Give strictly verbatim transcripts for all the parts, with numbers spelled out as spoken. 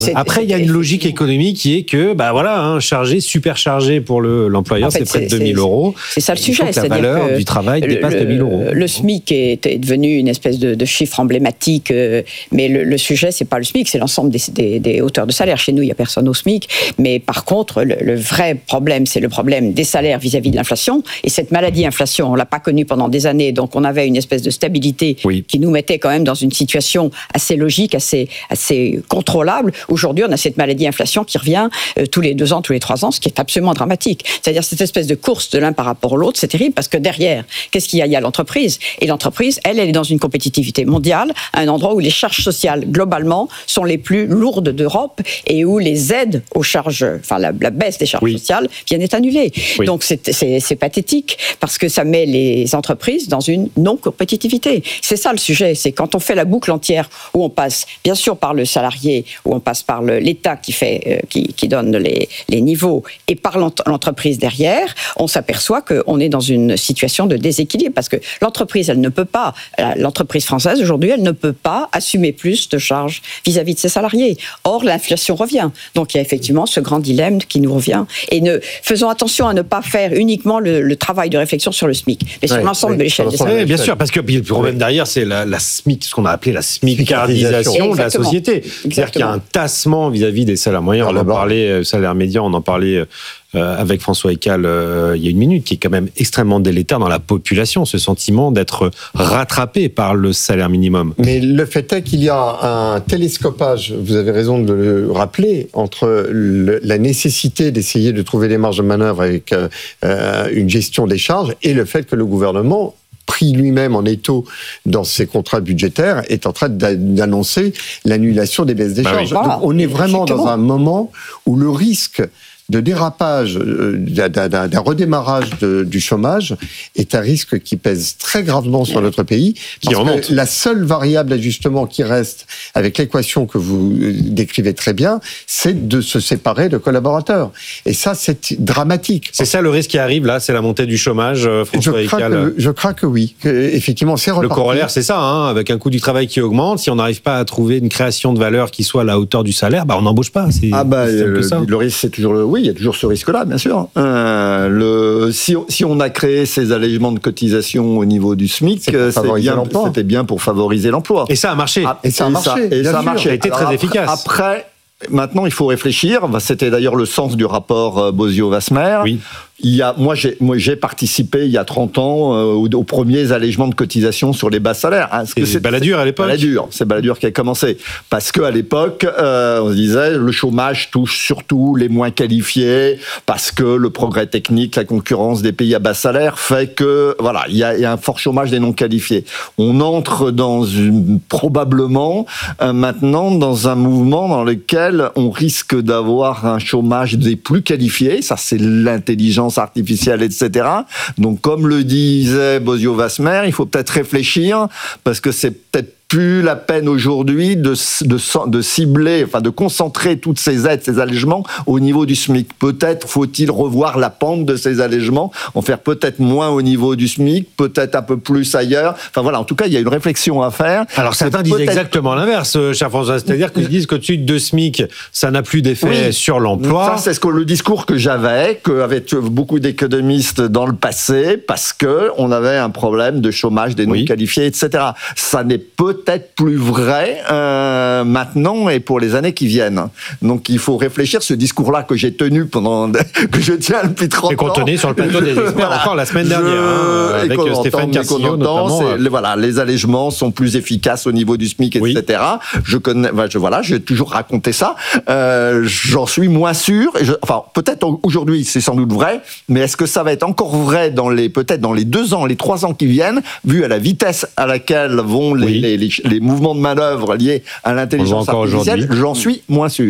C'est, Après, il y a une logique économique qui est que, bah voilà, hein, chargé, super chargé pour le, l'employeur, en fait, c'est près de deux mille euros. C'est ça le sujet. Il faut que la valeur que du travail dépasse le, deux mille euros. Le SMIC est, est devenu une espèce de, de chiffre emblématique, euh, mais le, le sujet, c'est pas le SMIC, c'est l'ensemble des, des, des hauteurs de salaire. Chez nous, il n'y a personne au SMIC, mais par contre, le, le vrai problème, c'est le problème des salaires vis-à-vis de l'inflation. Et cette maladie inflation, on l'a pas connue pendant des années, donc on avait une espèce de stabilité oui. qui nous mettait quand même dans une situation assez logique, assez, assez contrôlable. Aujourd'hui, on a cette maladie inflation qui revient euh, tous les deux ans, tous les trois ans, ce qui est absolument dramatique. C'est-à-dire cette espèce de course de l'un par rapport à l'autre, c'est terrible parce que derrière, qu'est-ce qu'il y a ? Il y a l'entreprise. Et l'entreprise, elle, elle est dans une compétitivité mondiale, à un endroit où les charges sociales, globalement, sont les plus lourdes d'Europe et où les aides aux charges, enfin la, la baisse des charges oui. sociales, viennent être annulées. Oui. Donc c'est, c'est, c'est pathétique parce que ça met les entreprises dans une non-compétitivité. C'est ça le sujet, c'est quand on fait la boucle entière où on passe, bien sûr, par le salarié, où on passe par le, l'État qui fait, euh, qui, qui donne les, les niveaux, et par l'entreprise derrière, on s'aperçoit qu'on est dans une situation de déséquilibre, parce que l'entreprise, elle ne peut pas, l'entreprise française aujourd'hui, elle ne peut pas assumer plus de charges vis-à-vis de ses salariés. Or, l'inflation revient. Donc, il y a effectivement ce grand dilemme qui nous revient. Et ne, faisons attention à ne pas faire uniquement le, le travail de réflexion sur le SMIC, mais sur ouais, l'ensemble ouais, de l'échelle des salaires. Oui, bien sûr, parce que le problème derrière, c'est la, la SMIC, ce qu'on a appelé la SMICardisation de la société. Exactement. C'est-à-dire qu'il y a un tassement vis-à-vis des salaires moyens. On en parlait, salaire médian, on en parlait euh, avec François Heckel euh, il y a une minute, qui est quand même extrêmement délétère dans la population, ce sentiment d'être rattrapé par le salaire minimum. Mais le fait est qu'il y a un télescopage, vous avez raison de le rappeler, entre le, la nécessité d'essayer de trouver des marges de manœuvre avec euh, une gestion des charges et le fait que le gouvernement, pris lui-même en étau dans ses contrats budgétaires, est en train d'annoncer l'annulation des baisses des bah charges. Oui. Donc on est vraiment dans un moment où le risque de dérapage, d'un, d'un, d'un redémarrage de, du chômage est un risque qui pèse très gravement sur notre pays. Parce que la seule variable d'ajustement qui reste avec l'équation que vous décrivez très bien, c'est de se séparer de collaborateurs. Et ça, c'est dramatique. C'est ça le risque qui arrive là, c'est la montée du chômage, François Heckel. Je crois que oui, que, effectivement, c'est reparti. Le corollaire, c'est ça, hein, avec un coût du travail qui augmente. Si on n'arrive pas à trouver une création de valeur qui soit à la hauteur du salaire, bah on n'embauche pas. C'est, ah bah, c'est le, le risque, c'est toujours le oui. Il y a toujours ce risque-là, bien sûr. Euh, le, si, si on a créé ces allègements de cotisation au niveau du SMIC, c'est c'est bien, c'était bien pour favoriser l'emploi. Et ça a marché. Ah, et ça a marché. Et ça a marché. Ça a été très Alors efficace. Après, après, maintenant, il faut réfléchir. C'était d'ailleurs le sens du rapport Bozio-Wasmer. Oui. Il y a, moi, j'ai, moi, j'ai participé il y a trente ans euh, aux, aux premiers allègements de cotisation sur les bas salaires. Hein, c'est c'est Balladur à l'époque. Balladur, c'est Balladur qui a commencé. Parce que à l'époque, euh, on se disait le chômage touche surtout les moins qualifiés, parce que le progrès technique, la concurrence des pays à bas salaire fait que voilà, il y a, il y a un fort chômage des non qualifiés. On entre dans une probablement euh, maintenant dans un mouvement dans lequel on risque d'avoir un chômage des plus qualifiés. Ça, c'est l'intelligence artificielle, et cetera. Donc, comme le disait Bozio-Wasmer, il faut peut-être réfléchir, parce que c'est peut-être plus la peine aujourd'hui de, de, de cibler, enfin de concentrer toutes ces aides, ces allègements au niveau du SMIC. Peut-être faut-il revoir la pente de ces allègements, en faire peut-être moins au niveau du SMIC, peut-être un peu plus ailleurs. Enfin voilà, en tout cas, il y a une réflexion à faire. Alors certains disent exactement l'inverse, cher François, c'est-à-dire qu'ils disent qu'au-dessus de deux SMIC, ça n'a plus d'effet oui. sur l'emploi. Ça, c'est ce que, le discours que j'avais, qu'avaient beaucoup d'économistes dans le passé, parce qu'on avait un problème de chômage des non-qualifiés, oui. et cetera. Ça n'est peut peut-être plus vrai euh, maintenant et pour les années qui viennent. Donc il faut réfléchir. Ce discours-là que j'ai tenu pendant que je tiens depuis trente ans. Et qu'on tenait sur le plateau des experts voilà. encore la semaine dernière, je... hein, avec Stéphane Carcillo notamment. Les, voilà, les allègements sont plus efficaces au niveau du SMIC, et cetera. Oui. Je connais, je, voilà, j'ai toujours raconté ça. Euh, j'en suis moins sûr. Et je, enfin, peut-être aujourd'hui, c'est sans doute vrai, mais est-ce que ça va être encore vrai dans les peut-être dans les deux ans, les trois ans qui viennent, vu à la vitesse à laquelle vont les, oui. les, les les mouvements de manœuvre liés à l'intelligence artificielle, j'en suis moins sûr.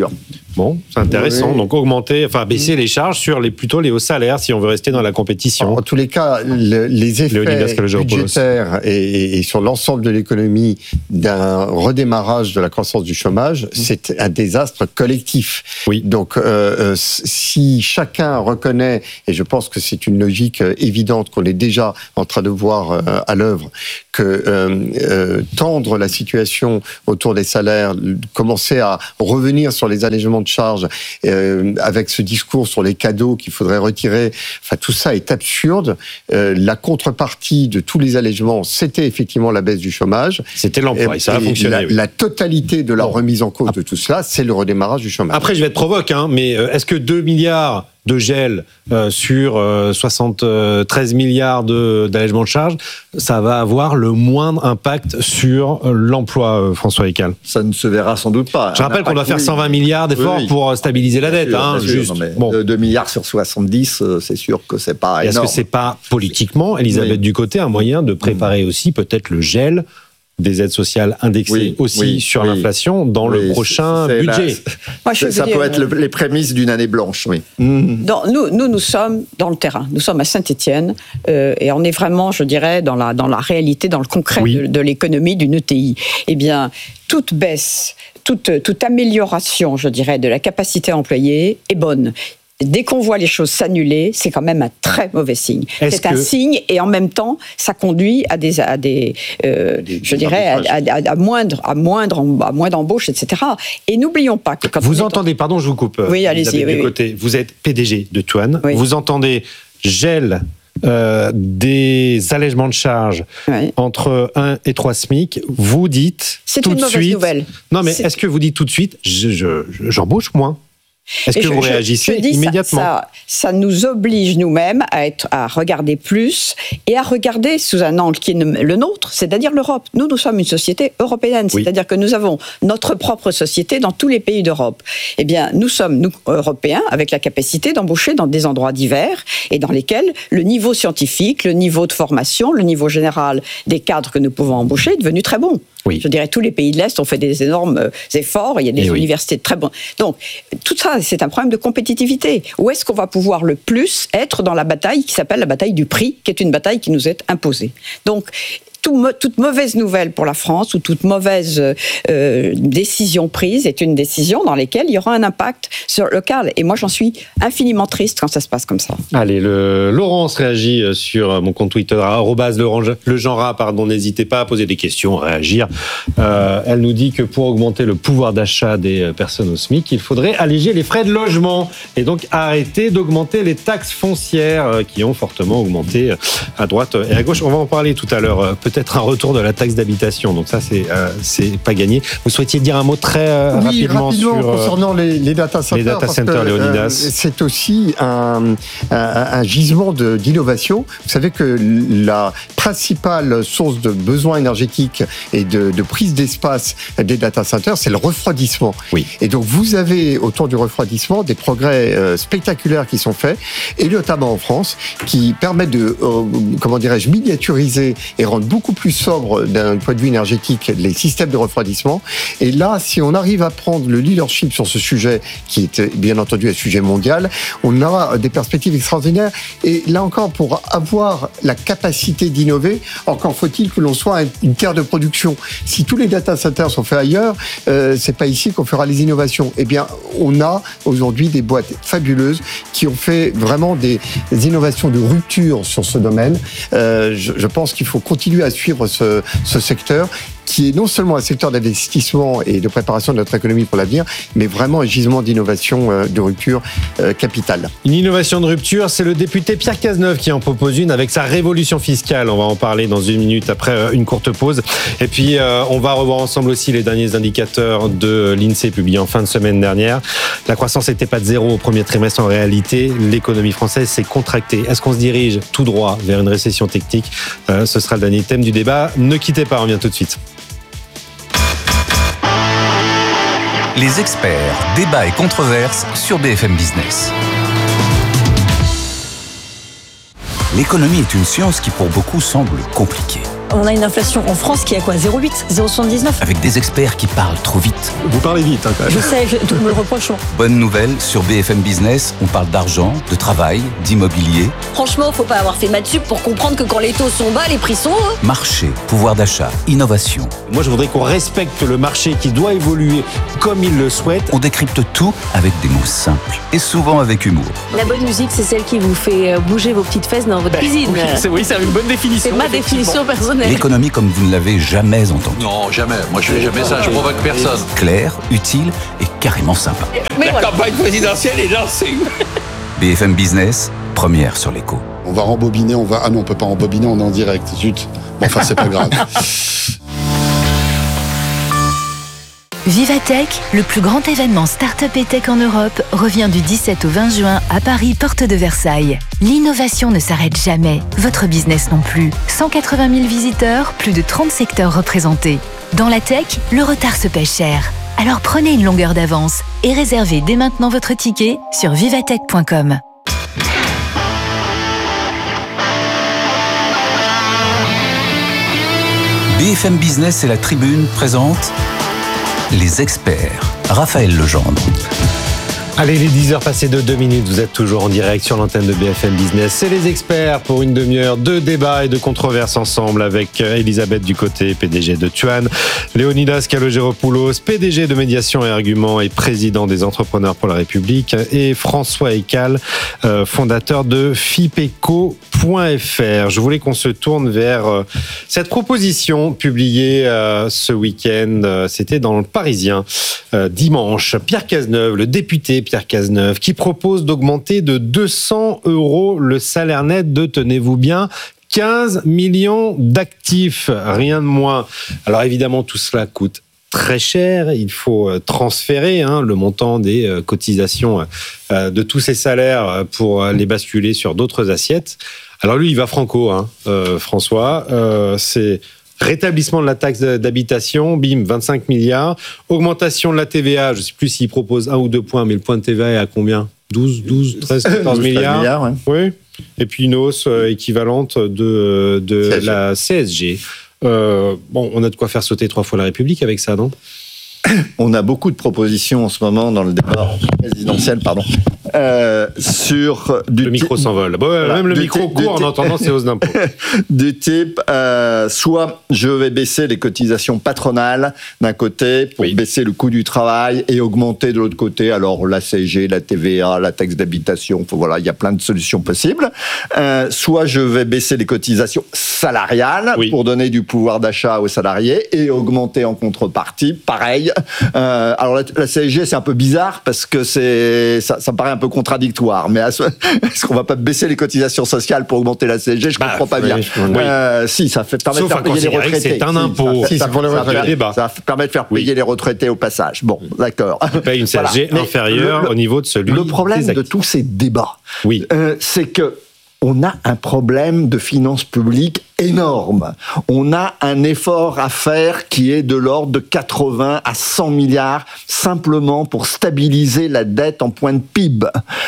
Bon, c'est intéressant. Oui. Donc augmenter, enfin baisser les charges sur les plutôt les hauts salaires si on veut rester dans la compétition. En tous les cas, le, les effets budgétaires et, et sur l'ensemble de l'économie d'un redémarrage de la croissance du chômage, c'est un désastre collectif. Oui. Donc euh, si chacun reconnaît, et je pense que c'est une logique évidente qu'on est déjà en train de voir euh, à l'œuvre, que euh, euh, tendre la situation autour des salaires, commencer à revenir sur les allégements de charges, euh, avec ce discours sur les cadeaux qu'il faudrait retirer, enfin tout ça est absurde. Euh, la contrepartie de tous les allégements, c'était effectivement la baisse du chômage. C'était l'emploi, et, et ça a fonctionné. La, oui. la totalité de la bon. remise en cause Après. de tout cela, c'est le redémarrage du chômage. Après, je vais être provoque, hein, mais est-ce que deux milliards de gel euh, sur euh, soixante-treize milliards de, d'allègement de charges, ça va avoir le moindre impact sur euh, l'emploi, euh, François Eccal? Ça ne se verra sans doute pas. Je rappelle qu'on doit faire cent vingt milliards d'efforts oui, oui. pour stabiliser la dette. Sûr, hein, juste. Sûr, bon. deux milliards sur soixante-dix, c'est sûr que c'est pas énorme. Est-ce que c'est pas politiquement, Elisabeth oui. Ducoté, un moyen de préparer mmh. aussi peut-être le gel des aides sociales indexées oui, aussi oui, sur oui. l'inflation dans oui, le prochain c'est, c'est budget. La, Moi, je ça peut dire, être le, les prémices d'une année blanche, oui. Mmh. Dans, nous, nous, nous sommes dans le terrain. Nous sommes à Saint-Étienne euh, et on est vraiment, je dirais, dans la, dans la réalité, dans le concret oui. de, de l'économie d'une E T I. Eh bien, toute baisse, toute, toute amélioration, je dirais, de la capacité employée est bonne. Dès qu'on voit les choses s'annuler, c'est quand même un très mauvais signe. Est-ce c'est que... un signe et en même temps, ça conduit à des, à des, euh, des je des dirais, à, à, à moindre, à moindre, à moins d'embauches, et cetera. Et n'oublions pas que quand vous entendez, en... pardon, je vous coupe. Oui, allez-y. Oui, oui. Côté, vous êtes P D G de Toine. Oui. Vous entendez gel euh, des allègements de charges oui. entre un et trois SMIC. Vous dites c'est tout une de mauvaise suite. Nouvelle. Non, mais c'est... est-ce que vous dites tout de suite, je, je, j'embauche moins? Est-ce Et que je, vous réagissez je, je immédiatement ça, ça, ça nous oblige nous-mêmes à, être, à regarder plus et à regarder sous un angle qui est le nôtre, c'est-à-dire l'Europe. Nous, nous sommes une société européenne, oui. c'est-à-dire que nous avons notre propre société dans tous les pays d'Europe. Eh bien, nous sommes, nous, Européens, avec la capacité d'embaucher dans des endroits divers et dans lesquels le niveau scientifique, le niveau de formation, le niveau général des cadres que nous pouvons embaucher est devenu très bon. Oui. Je dirais tous les pays de l'Est ont fait des énormes efforts, il y a des et universités oui. très bonnes. Donc, tout ça, c'est un problème de compétitivité. Où est-ce qu'on va pouvoir le plus être dans la bataille qui s'appelle la bataille du prix, qui est une bataille qui nous est imposée. Donc, tout, toute mauvaise nouvelle pour la France ou toute mauvaise euh, décision prise est une décision dans laquelle il y aura un impact sur le local. Et moi, j'en suis infiniment triste quand ça se passe comme ça. Allez, le, Laurence réagit sur mon compte Twitter, arobase le genre, pardon, n'hésitez pas à poser des questions, à réagir. Euh, elle nous dit que pour augmenter le pouvoir d'achat des personnes au SMIC, il faudrait alléger les frais de logement et donc arrêter d'augmenter les taxes foncières qui ont fortement augmenté à droite et à gauche. On va en parler tout à l'heure. Peut-être un retour de la taxe d'habitation, donc ça c'est euh, c'est pas gagné. Vous souhaitiez dire un mot très euh, oui, rapidement, rapidement sur euh, concernant les, les data centers. Les data centers, Léonidas. Euh, c'est aussi un, un, un gisement de, d'innovation. Vous savez que la principale source de besoins énergétiques et de, de prise d'espace des data centers, c'est le refroidissement. Oui. Et donc vous avez autour du refroidissement des progrès euh, spectaculaires qui sont faits, et notamment en France, qui permettent de, euh, comment dirais-je, miniaturiser et rendre beaucoup beaucoup plus sobre d'un point de vue énergétique les systèmes de refroidissement. Et là, si on arrive à prendre le leadership sur ce sujet, qui est bien entendu un sujet mondial, on aura des perspectives extraordinaires. Et là encore, pour avoir la capacité d'innover, encore faut-il que l'on soit une terre de production. Si tous les data centers sont faits ailleurs, euh, c'est pas ici qu'on fera les innovations. Eh bien, on a aujourd'hui des boîtes fabuleuses qui ont fait vraiment des, des innovations de rupture sur ce domaine. Euh, je, je pense qu'il faut continuer à suivre ce, ce secteur qui est non seulement un secteur d'investissement et de préparation de notre économie pour l'avenir, mais vraiment un gisement d'innovation de rupture euh, capitale. Une innovation de rupture, c'est le député Pierre Cazeneuve qui en propose une avec sa révolution fiscale. On va en parler dans une minute après une courte pause. Et puis, euh, on va revoir ensemble aussi les derniers indicateurs de l'INSEE publiés en fin de semaine dernière. La croissance n'était pas de zéro au premier trimestre. En réalité, l'économie française s'est contractée. Est-ce qu'on se dirige tout droit vers une récession technique ? euh, Ce sera le dernier thème du débat. Ne quittez pas, on revient tout de suite. Les experts, débats et controverses sur B F M Business. L'économie est une science qui pour beaucoup semble compliquée. On a une inflation en France qui est à quoi ? zéro virgule huit, zéro virgule soixante-dix-neuf. Avec des experts qui parlent trop vite. Vous parlez vite, hein, quand même. Je sais, je, tout me le reproche. Bonne nouvelle, sur B F M Business, on parle d'argent, de travail, d'immobilier. Franchement, faut pas avoir fait maths sup pour comprendre que quand les taux sont bas, les prix sont hauts. Marché, pouvoir d'achat, innovation. Moi, je voudrais qu'on respecte le marché qui doit évoluer comme il le souhaite. On décrypte tout avec des mots simples et souvent avec humour. La bonne musique, c'est celle qui vous fait bouger vos petites fesses dans votre cuisine. Oui, c'est, oui, c'est une bonne définition. C'est ma définition personnelle. L'économie comme vous ne l'avez jamais entendue. Non, jamais. Moi, je fais jamais ça. Je provoque personne. Claire, utile et carrément sympa. Mais La voilà. campagne présidentielle est lancée. B F M Business, première sur l'écho. On va rembobiner, on va... Ah non, on peut pas rembobiner, on est en direct. Zut. Bon, enfin, c'est pas grave. Vivatech, le plus grand événement start-up et tech en Europe, revient du dix-sept au vingt juin à Paris, porte de Versailles. L'innovation ne s'arrête jamais, votre business non plus. cent quatre-vingt mille visiteurs, plus de trente secteurs représentés. Dans la tech, le retard se paie cher. Alors prenez une longueur d'avance et réservez dès maintenant votre ticket sur vivatech point com. B F M Business et la Tribune présentent les experts. Raphaël Legendre. Allez, les dix heures passées de deux minutes, vous êtes toujours en direct sur l'antenne de B F M Business. C'est les experts pour une demi-heure de débat et de controverses ensemble avec Elisabeth Ducoté, P D G de Tuan, Léonidas Kalogeropoulos, P D G de Médiation et Arguments et président des Entrepreneurs pour la République, et François Eycal, euh, fondateur de Fipeco point F R. Je voulais qu'on se tourne vers euh, cette proposition publiée euh, ce week-end. Euh, c'était dans le Parisien euh, dimanche. Pierre Cazeneuve, le député Pierre Cazeneuve, qui propose d'augmenter de deux cents euros le salaire net de, tenez-vous bien, quinze millions d'actifs, rien de moins. Alors évidemment, tout cela coûte très cher. Il faut transférer hein, le montant des euh, cotisations euh, de tous ces salaires pour les basculer sur d'autres assiettes. Alors lui, il va franco, hein, euh, François. Euh, c'est rétablissement de la taxe d'habitation, bim, vingt-cinq milliards. Augmentation de la T V A, je ne sais plus s'il propose un ou deux points, mais le point de T V A est à combien ? douze, douze, treize, quatorze milliards. milliards ouais. Oui. Et puis une hausse équivalente de, de C S G. La C S G. Euh, bon, on a de quoi faire sauter trois fois la République avec ça, non ? On a beaucoup de propositions en ce moment dans le débat présidentiel, pardon, euh, sur du le micro type, s'envole. Bon, voilà, même le micro type, court en entendant ces hausses d'impôts. Du type, euh, soit je vais baisser les cotisations patronales d'un côté pour oui. baisser le coût du travail et augmenter de l'autre côté, alors la C S G, la T V A, la taxe d'habitation, voilà, il y a plein de solutions possibles. Euh, soit je vais baisser les cotisations salariales oui. pour donner du pouvoir d'achat aux salariés et augmenter en contrepartie, pareil. Euh, alors la, la C S G c'est un peu bizarre parce que c'est ça, ça me paraît un peu contradictoire, mais est-ce, est-ce qu'on va pas baisser les cotisations sociales pour augmenter la C S G? Je bah, comprends pas oui, bien. Oui. Euh, si ça fait permet Sauf de faire payer les retraités. C'est un impôt. Si, ça, si, pour ça, ça, ça, ça permet de faire payer oui. les retraités au passage. Bon, d'accord. On paye une C S G voilà. inférieure le, au niveau de celui. Le problème de tous ces débats, oui. euh, c'est que on a un problème de finances publiques énorme. On a un effort à faire qui est de l'ordre de quatre-vingts à cent milliards simplement pour stabiliser la dette en point de P I B.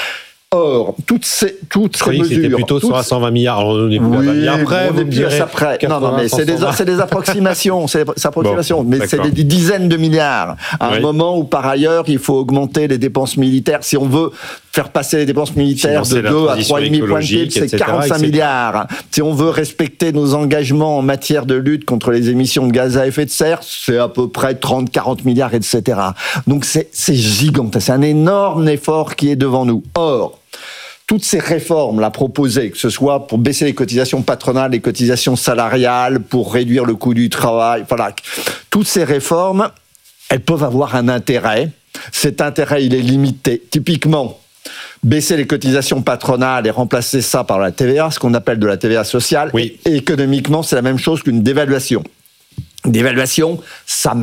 Or, toutes ces, toutes ces mesures... C'était plutôt toutes... cent à cent vingt milliards. Alors, on est plus oui, à vingt milliards près, on est plus à ça près. Non, non, mais c'est des, c'est des approximations. C'est des approximations. Bon, mais d'accord. C'est des dizaines de milliards. À oui. un moment où, par ailleurs, il faut augmenter les dépenses militaires. Si on veut faire passer les dépenses militaires de deux à trois virgule cinq points de P I B, c'est quarante-cinq milliards. Si on veut respecter nos engagements en matière de lutte contre les émissions de gaz à effet de serre, c'est à peu près trente à quarante milliards, et cetera. Donc, c'est, c'est gigantesque. C'est un énorme effort qui est devant nous. Or, toutes ces réformes là proposées, que ce soit pour baisser les cotisations patronales, les cotisations salariales, pour réduire le coût du travail, voilà, toutes ces réformes, elles peuvent avoir un intérêt. Cet intérêt, il est limité. Typiquement, baisser les cotisations patronales et remplacer ça par la T V A, ce qu'on appelle de la T V A sociale, oui. et économiquement, c'est la même chose qu'une dévaluation. Une dévaluation, ça marche,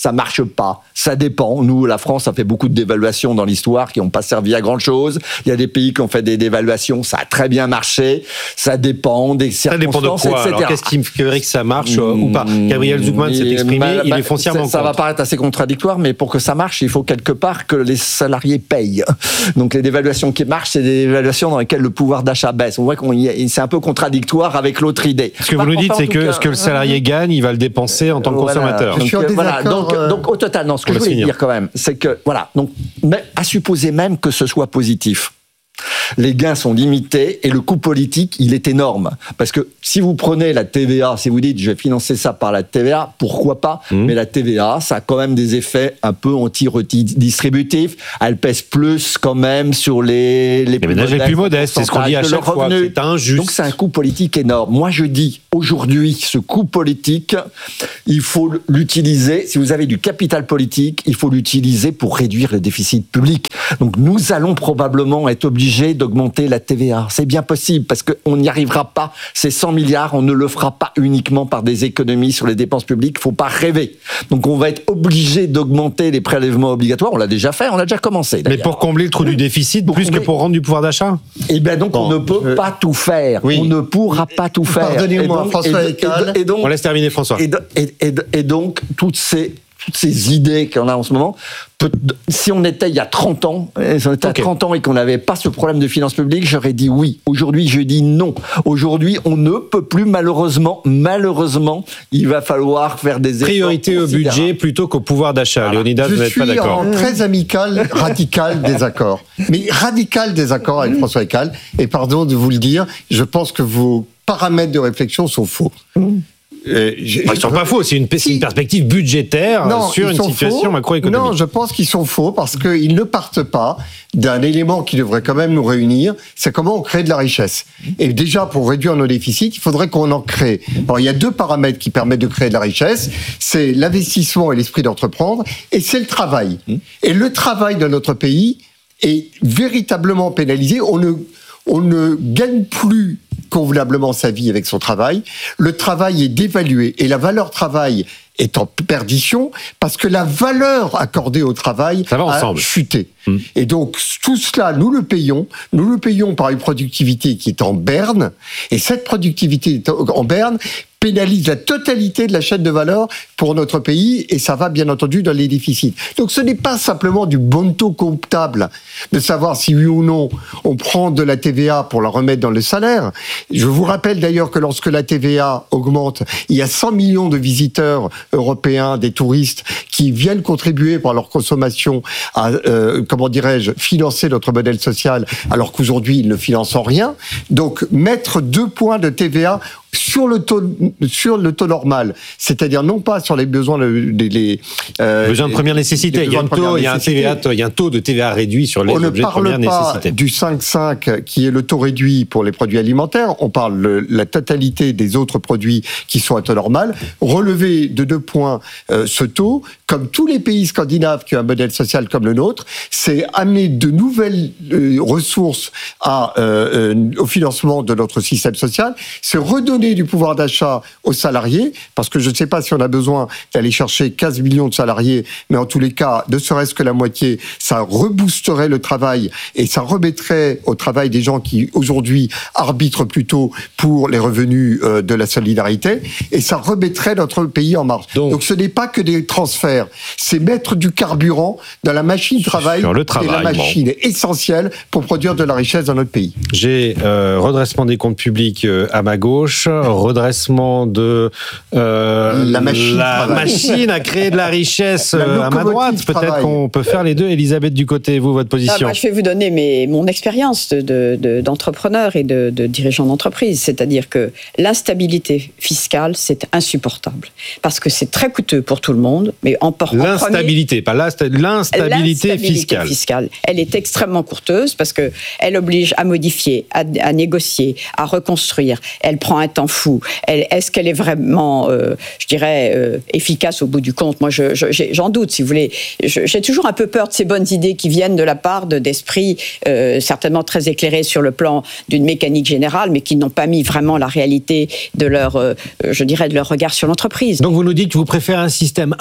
ça marche pas. Ça dépend. Nous, la France a fait beaucoup de dévaluations dans l'histoire qui n'ont pas servi à grand chose. Il y a des pays qui ont fait des dévaluations, ça a très bien marché. Ça dépend des circonstances, ça dépend de quoi, et cetera. Alors, qu'est-ce qui ferait que ça marche mmh, ou pas? Gabriel Zucman s'est exprimé, bah, il est foncièrement ça, ça va paraître assez contradictoire, mais pour que ça marche, il faut quelque part que les salariés payent. Donc les dévaluations qui marchent, c'est des dévaluations dans lesquelles le pouvoir d'achat baisse. On voit qu'on y est, c'est un peu contradictoire avec l'autre idée. Ce que vous nous dites, c'est que cas, ce que le salarié gagne, il va le dépenser en tant que voilà, consommateur. Donc, euh, voilà, donc, euh... donc au total, non, ce que je voulais finir. dire quand même, c'est que voilà, donc mais à supposer même que ce soit positif. Les gains sont limités et le coût politique, il est énorme. Parce que si vous prenez la T V A, si vous dites je vais financer ça par la T V A, pourquoi pas ? Mmh. Mais la T V A, ça a quand même des effets un peu anti-redistributifs. Elle pèse plus quand même sur les, les, les ménages les plus modestes. C'est ce qu'on dit à chaque fois. C'est injuste. Donc c'est un coût politique énorme. Moi je dis aujourd'hui, ce coût politique, il faut l'utiliser. Si vous avez du capital politique, il faut l'utiliser pour réduire le déficit public. Donc nous allons probablement être obligés d'augmenter la T V A. C'est bien possible parce qu'on n'y arrivera pas. Ces cent milliards, on ne le fera pas uniquement par des économies sur les dépenses publiques. Il ne faut pas rêver. Donc on va être obligé d'augmenter les prélèvements obligatoires. On l'a déjà fait, on a déjà commencé. Mais pour combler le trou du déficit, pour plus combler... que pour rendre du pouvoir d'achat ? Eh bien donc bon, on ne peut je... pas tout faire. Oui. On ne pourra pas tout faire. Pardonnez-moi, François Eckhall. Et donc, on laisse terminer François. Et, et, et, et donc toutes ces toutes ces idées qu'on a en ce moment, peut, si on était il y a trente ans, si on était okay. à trente ans et qu'on n'avait pas ce problème de finances publiques, j'aurais dit oui. Aujourd'hui, je dis non. Aujourd'hui, on ne peut plus, malheureusement, malheureusement, il va falloir faire des efforts. Priorité au budget plutôt qu'au pouvoir d'achat. Voilà. Léonidas, vous n'êtes pas d'accord. Je suis en très amical, radical désaccord. Mais radical désaccord avec François Eckhall. Et pardon de vous le dire, je pense que vos paramètres de réflexion sont faux. Mmh. Euh, ils ne sont pas faux, c'est une, si. une perspective budgétaire non, sur une situation faux. macroéconomique. Non, je pense qu'ils sont faux parce qu'ils ne partent pas d'un élément qui devrait quand même nous réunir, c'est comment on crée de la richesse. Et déjà, pour réduire nos déficits, il faudrait qu'on en crée. Alors, il y a deux paramètres qui permettent de créer de la richesse, c'est l'investissement et l'esprit d'entreprendre, et c'est le travail. Et le travail de notre pays est véritablement pénalisé. On ne, on ne gagne plus convenablement sa vie avec son travail. Le travail est dévalué et la valeur travail est en perdition parce que la valeur accordée au travail a chuté. Mmh. Et donc, tout cela, nous le payons. Nous le payons par une productivité qui est en berne. Et cette productivité en berne pénalise la totalité de la chaîne de valeur pour notre pays et ça va bien entendu dans les déficits. Donc ce n'est pas simplement du bon taux comptable de savoir si oui ou non on prend de la T V A pour la remettre dans le salaire. Je vous rappelle d'ailleurs que lorsque la T V A augmente, il y a cent millions de visiteurs européens, des touristes qui viennent contribuer par leur consommation à, euh, comment dirais-je, financer notre modèle social alors qu'aujourd'hui ils ne financent rien. Donc mettre deux points de T V A sur le taux sur le taux normal, c'est-à-dire non pas sur les besoins des les, euh, besoins de première nécessité. Il y a un taux, il y a un T V A, il y a un taux de T V A réduit sur les objets de première nécessité. On ne parle pas du cinq virgule cinq qui est le taux réduit pour les produits alimentaires. On parle de la totalité des autres produits qui sont à taux normal. Relever de deux points euh, ce taux, comme tous les pays scandinaves qui ont un modèle social comme le nôtre, c'est amener de nouvelles euh, ressources à, euh, euh, au financement de notre système social. C'est redonner du pouvoir d'achat aux salariés, parce que je ne sais pas si on a besoin d'aller chercher quinze millions de salariés, mais en tous les cas, ne serait-ce que la moitié, ça reboosterait le travail et ça remettrait au travail des gens qui, aujourd'hui, arbitrent plutôt pour les revenus euh, de la solidarité, et ça remettrait notre pays en marche. Donc, Donc ce n'est pas que des transferts, c'est mettre du carburant dans la machine travail, sur le travail, et la machine bon. est essentielle pour produire de la richesse dans notre pays. J'ai euh, redressement des comptes publics euh, à ma gauche, redressement de euh, la, machine, la machine à créer de la richesse la à ma droite. Peut-être travail. qu'on peut faire les deux. Elisabeth Ducoté, vous, votre position. Ah, moi, je vais vous donner mes, mon expérience de, de, de, d'entrepreneur et de, de dirigeant d'entreprise. C'est-à-dire que l'instabilité fiscale, c'est insupportable. Parce que c'est très coûteux pour tout le monde. Mais en, en l'instabilité, premier, pas l'instabilité, l'instabilité fiscale. fiscale. Elle est extrêmement coûteuse parce qu'elle oblige à modifier, à, à négocier, à reconstruire. Elle prend un temps fou. Elle, est-ce qu'elle est vraiment, euh, je dirais, euh, efficace au bout du compte ? Moi, je, je, j'en doute, si vous voulez. Je, j'ai toujours un peu peur de ces bonnes idées qui viennent de la part de, d'esprits euh, certainement très éclairés sur le plan d'une mécanique générale, mais qui n'ont pas mis vraiment la réalité de leur, euh, je dirais, de leur regard sur l'entreprise. Donc vous nous dites que vous préférez un système imparfait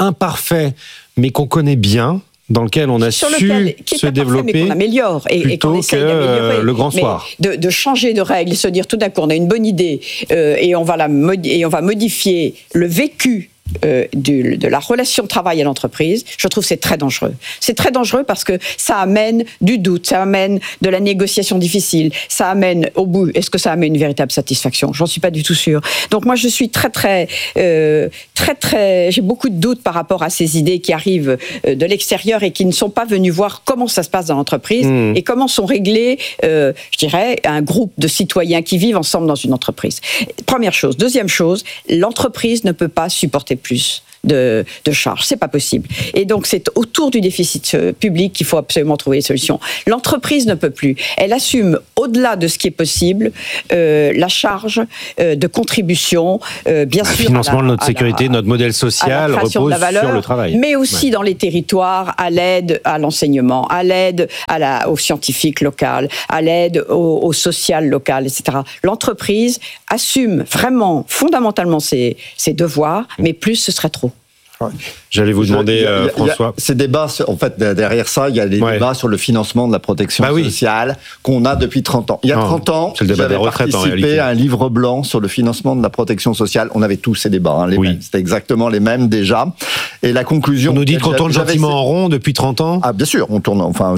parfait, mais qu'on connaît bien, dans lequel on a sur su lequel, qui est se pas développer, parfait, mais qu'on améliore et, plutôt et qu'on essaye que d'améliorer. le grand mais soir. De, de changer de règles et se dire tout d'un coup on a une bonne idée euh, et, on va la modi- et on va modifier le vécu Euh, du, de la relation travail à l'entreprise, je trouve que c'est très dangereux. C'est très dangereux parce que ça amène du doute, ça amène de la négociation difficile, ça amène au bout, est-ce que ça amène une véritable satisfaction ? J'en suis pas du tout sûre. Donc moi je suis très très, euh, très très, j'ai beaucoup de doutes par rapport à ces idées qui arrivent euh, de l'extérieur et qui ne sont pas venues voir comment ça se passe dans l'entreprise mmh. et comment sont réglés, euh, je dirais, un groupe de citoyens qui vivent ensemble dans une entreprise. Première chose. Deuxième chose, l'entreprise ne peut pas supporter plus de, de charges. C'est pas possible. Et donc, c'est autour du déficit public qu'il faut absolument trouver des solutions. L'entreprise ne peut plus. Elle assume, au-delà de ce qui est possible, euh, la charge euh, de contribution, euh, bien le sûr. Le financement la, de notre sécurité, la, notre modèle social repose valeur, sur le travail. Mais aussi ouais. dans les territoires, à l'aide à l'enseignement, à l'aide à la, aux scientifiques locales, à l'aide au, au social local, et cetera. L'entreprise assume vraiment, fondamentalement ses, ses devoirs, mais plus ce serait trop. J'allais vous demander, il y a, il y a, François. Ces débats, en fait, derrière ça, il y a des ouais. débats sur le financement de la protection bah oui. sociale qu'on a depuis trente ans. Il y a non, trente ans, j'avais participé à un livre blanc sur le financement de la protection sociale. On avait tous ces débats, hein, les oui. mêmes. C'était exactement les mêmes déjà. Et la conclusion... Vous nous dites qu'on tourne gentiment en rond depuis trente ans ? Ah, bien sûr, on tourne... Enfin,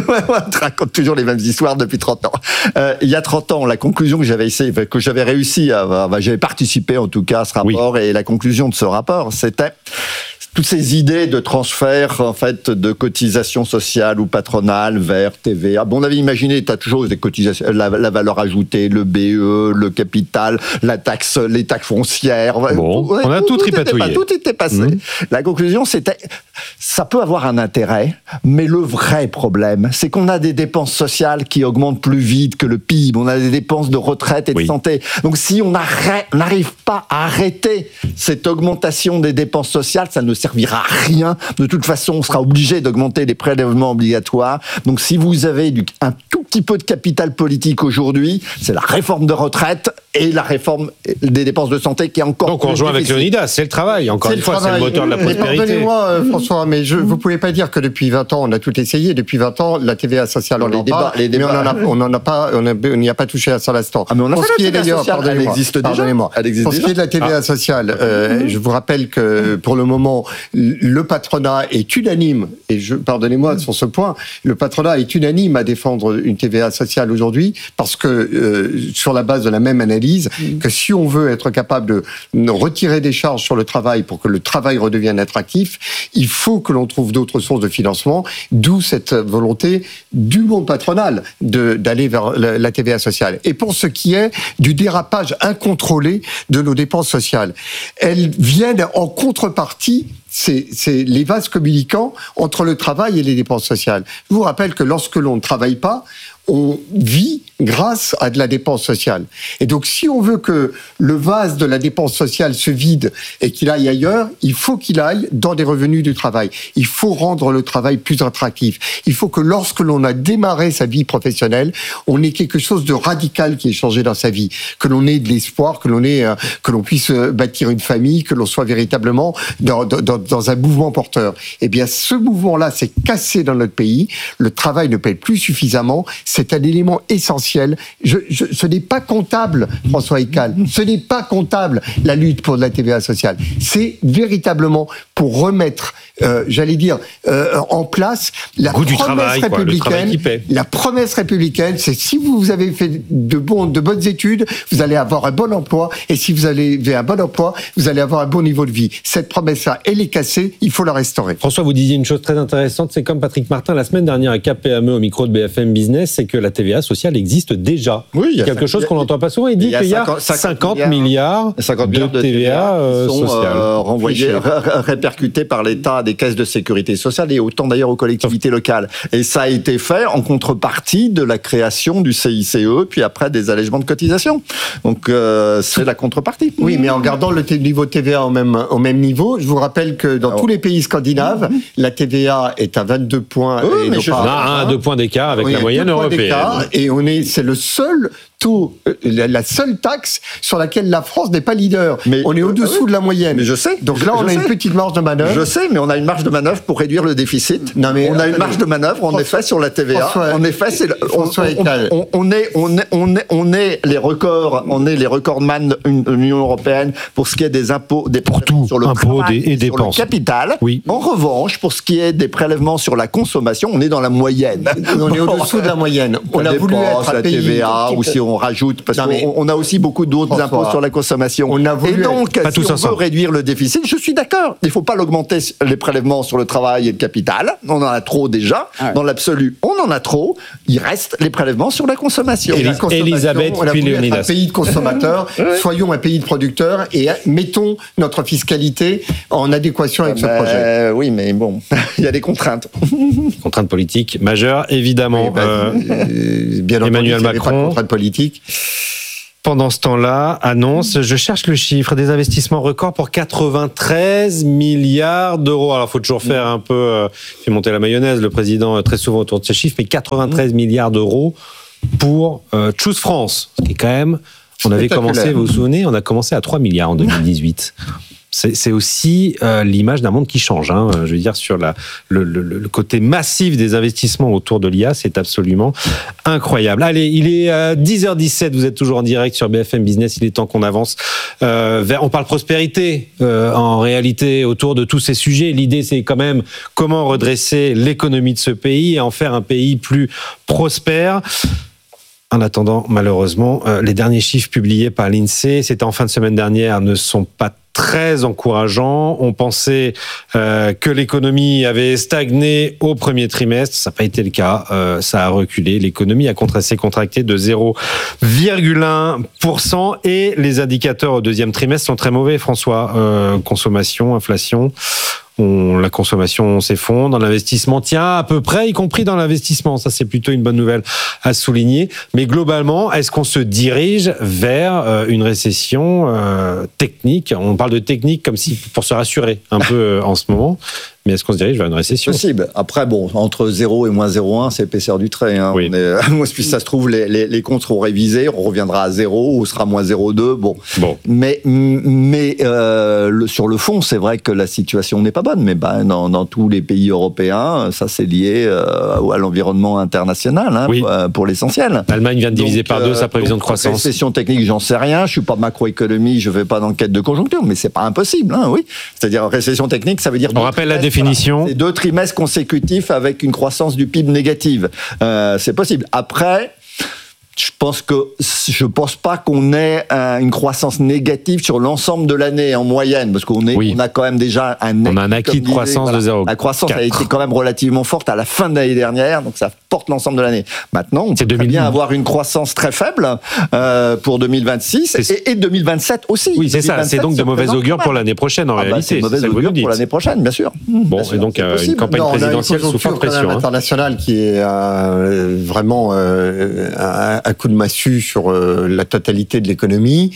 on raconte toujours les mêmes histoires depuis trente ans. Euh, il y a trente ans, la conclusion que j'avais essayé, que j'avais réussi à... Bah, j'avais participé, en tout cas, à ce rapport, oui. et la conclusion de ce rapport, c'était... toutes ces idées de transfert en fait de cotisations sociales ou patronales vers T V A. Bon, on avait imaginé tas de choses, des cotisations, la, la valeur ajoutée, le B E, le capital, la taxe, les taxes foncières. Bon, tout, on a tout, tout tripatouillé. Était, tout était passé. Mmh. La conclusion, c'était, ça peut avoir un intérêt, mais le vrai problème, c'est qu'on a des dépenses sociales qui augmentent plus vite que le P I B. On a des dépenses de retraite et de oui. santé. Donc, si on n'arrive pas à arrêter cette augmentation des dépenses sociales, ça ne servira à rien. De toute façon, on sera obligé d'augmenter les prélèvements obligatoires. Donc, si vous avez du, un tout petit peu de capital politique aujourd'hui, c'est la réforme de retraite et la réforme des dépenses de santé qui est encore. Donc, on rejoint avec Leonidas, c'est le travail. Encore une fois, c'est le moteur de la prospérité. Pardonnez-moi, euh, François, mais je, vous ne pouvez pas dire que depuis vingt ans, on a tout essayé. Depuis vingt ans, la T V A sociale, on en parle, mais on n'en a pas, on n'y a pas touché à ça l'instant. Ah, mais on a Pour ce qui est d'ailleurs, elle existe déjà. Pardonnez-moi. Elle existe Pour ce qui est de la T V A ah. sociale, euh, je vous rappelle que pour le moment, le patronat est unanime, et je, pardonnez-moi sur ce point, le patronat est unanime à défendre une T V A sociale aujourd'hui, parce que, euh, sur la base de la même analyse, mmh. que si on veut être capable de retirer des charges sur le travail pour que le travail redevienne attractif, il faut que l'on trouve d'autres sources de financement, d'où cette volonté du monde patronal de, d'aller vers la, la T V A sociale. Et pour ce qui est du dérapage incontrôlé de nos dépenses sociales, elles viennent en contrepartie. C'est, c'est les vases communicants entre le travail et les dépenses sociales. Je vous rappelle que lorsque l'on ne travaille pas, on vit grâce à de la dépense sociale. Et donc, si on veut que le vase de la dépense sociale se vide et qu'il aille ailleurs, il faut qu'il aille dans des revenus du travail. Il faut rendre le travail plus attractif. Il faut que lorsque l'on a démarré sa vie professionnelle, on ait quelque chose de radical qui ait changé dans sa vie. Que l'on ait de l'espoir, que l'on ait, euh, que l'on puisse bâtir une famille, que l'on soit véritablement dans, dans, dans un mouvement porteur. Eh bien, ce mouvement-là s'est cassé dans notre pays. Le travail ne paye plus suffisamment. C'est un élément essentiel. Je, je, ce n'est pas comptable, François Hiccal. Ce n'est pas comptable, la lutte pour la T V A sociale. C'est véritablement pour remettre, euh, j'allais dire, euh, en place la promesse travail, républicaine. Quoi, la promesse républicaine, c'est si vous avez fait de, bon, de bonnes études, vous allez avoir un bon emploi. Et si vous avez un bon emploi, vous allez avoir un bon niveau de vie. Cette promesse-là, elle est cassée. Il faut la restaurer. François, vous disiez une chose très intéressante. C'est comme Patrick Martin, la semaine dernière, à K P M E, au micro de B F M Business, c'est que la T V A sociale existe déjà. Oui, il y a quelque chose qu'on n'entend pas souvent. Il dit qu'il y a cinquante milliards de T V A euh, sont sociale. Euh, renvoyés, ré- répercutés par l'État à des caisses de sécurité sociale et autant d'ailleurs aux collectivités locales. Et ça a été fait en contrepartie de la création du C I C E, puis après des allègements de cotisations. Donc euh, c'est la contrepartie. Oui, mais en gardant le t- niveau T V A au même, au même niveau, je vous rappelle que dans ah, tous les pays scandinaves, mmh. la T V A est à vingt-deux points. Oui, et mais je pas, un à deux points d'écart avec oui, la moyenne européenne. Et on est, c'est le seul taux, la, la seule taxe sur laquelle la France n'est pas leader. Mais, on est au-dessous ah oui. de la moyenne. Mais je sais. Donc là, on a sais. une petite marge de manœuvre. Je sais, mais on a une marge de manœuvre pour réduire le déficit. Non, mais, on a une marge de manœuvre, en effet, sur la T V A. François, en effet, c'est le, on, on, on, on, est, on, est, on, est, on est les records, on est les recordman de l'Union européenne pour ce qui est des impôts, des pour tout, sur le impôts travail, et, et sur dépenses. le capital. Oui. En revanche, pour ce qui est des prélèvements sur la consommation, on est dans la moyenne. On est au-dessous de la moyenne. On la a voulu dépense, être la T V A, ou si on rajoute, parce qu'on on a aussi beaucoup d'autres François, impôts sur la consommation. On a voulu et donc, être, si on veut réduire le déficit, je suis d'accord. Il ne faut pas l'augmenter, les prélèvements sur le travail et le capital. On en a trop déjà. Ah ouais. Dans l'absolu, on en a trop. Il reste les prélèvements sur la consommation. Et la consommation, Elisabeth, on a puis voulu être Léonidas. un pays de consommateurs. Soyons un pays de producteurs et mettons notre fiscalité en adéquation avec bah, ce projet. Euh, oui, mais bon, il y a des contraintes. Contraintes politiques majeures, évidemment. Oui, bah, euh, bien Emmanuel entendu, Macron. Pas de contraintes politiques. Pendant ce temps-là, annonce, je cherche le chiffre, des investissements records pour quatre-vingt-treize milliards d'euros. Alors, il faut toujours faire un peu, euh, fait monter la mayonnaise, le président, très souvent autour de ces chiffres, mais quatre-vingt-treize milliards d'euros pour euh, Choose France, ce qui est quand même, on avait commencé, vous vous souvenez, on a commencé à trois milliards en deux mille dix-huit. C'est, c'est aussi euh, l'image d'un monde qui change. Hein. Je veux dire, sur la, le, le, le côté massif des investissements autour de l'I A, c'est absolument incroyable. Allez, il est euh, dix heures dix-sept, vous êtes toujours en direct sur B F M Business, il est temps qu'on avance euh, vers... On parle prospérité, euh, en réalité, autour de tous ces sujets. L'idée, c'est quand même comment redresser l'économie de ce pays et en faire un pays plus prospère. En attendant, malheureusement, euh, les derniers chiffres publiés par l'INSEE, c'était en fin de semaine dernière, ne sont pas très encourageants. On pensait euh, que l'économie avait stagné au premier trimestre. Ça n'a pas été le cas. Euh, ça a reculé. L'économie a contracté, contracté de zéro virgule un pour cent et les indicateurs au deuxième trimestre sont très mauvais, François. Euh, consommation, inflation... On, la consommation s'effondre, l'investissement tient à peu près, y compris dans l'investissement. Ça, c'est plutôt une bonne nouvelle à souligner. Mais globalement, est-ce qu'on se dirige vers euh, une récession euh, technique ? On parle de technique comme si pour se rassurer un peu euh, en ce moment. Mais est-ce qu'on se dirige vers une récession ? Possible. Après, bon, entre zéro et moins zéro virgule un, c'est l'épaisseur du trait. Hein. Oui. On est, puis ça se trouve, les, les, les comptes seront révisés, on reviendra à zéro, ou sera moins zéro virgule deux. Bon. bon. Mais, mais euh, le, sur le fond, c'est vrai que la situation n'est pas bonne. Mais ben, dans, dans tous les pays européens, ça c'est lié euh, à l'environnement international, hein, oui. pour, pour l'essentiel. L'Allemagne vient de diviser donc, par deux sa prévision donc, de croissance. Récession technique, j'en sais rien. Je suis pas macroéconomie, je fais pas d'enquête de conjoncture, mais c'est pas impossible. Hein, oui. C'est-à-dire récésion technique, ça veut dire. On rappelle la définition. Voilà, c'est deux trimestres consécutifs avec une croissance du P I B négative. Euh, c'est possible. Après, je pense que je pense pas qu'on ait un, une croissance négative sur l'ensemble de l'année en moyenne, parce qu'on est, oui. on a quand même déjà un. On a un acquis de croissance voilà. de zéro. La croissance a été quand même relativement forte à la fin de l'année dernière, donc ça porte l'ensemble de l'année. Maintenant, on peut très bien avoir une croissance très faible euh, pour deux mille vingt-six et, et deux mille vingt-sept aussi. Oui, c'est ça. C'est donc de mauvais augure pour l'année prochaine en ah réalité. Bah, c'est de mauvais augure pour l'année prochaine, bien sûr. Bon, bien sûr, et donc euh, une campagne non, présidentielle sous forte pression. Hein. Internationale qui est euh, vraiment euh, à, à coup de massue sur euh, la totalité de l'économie.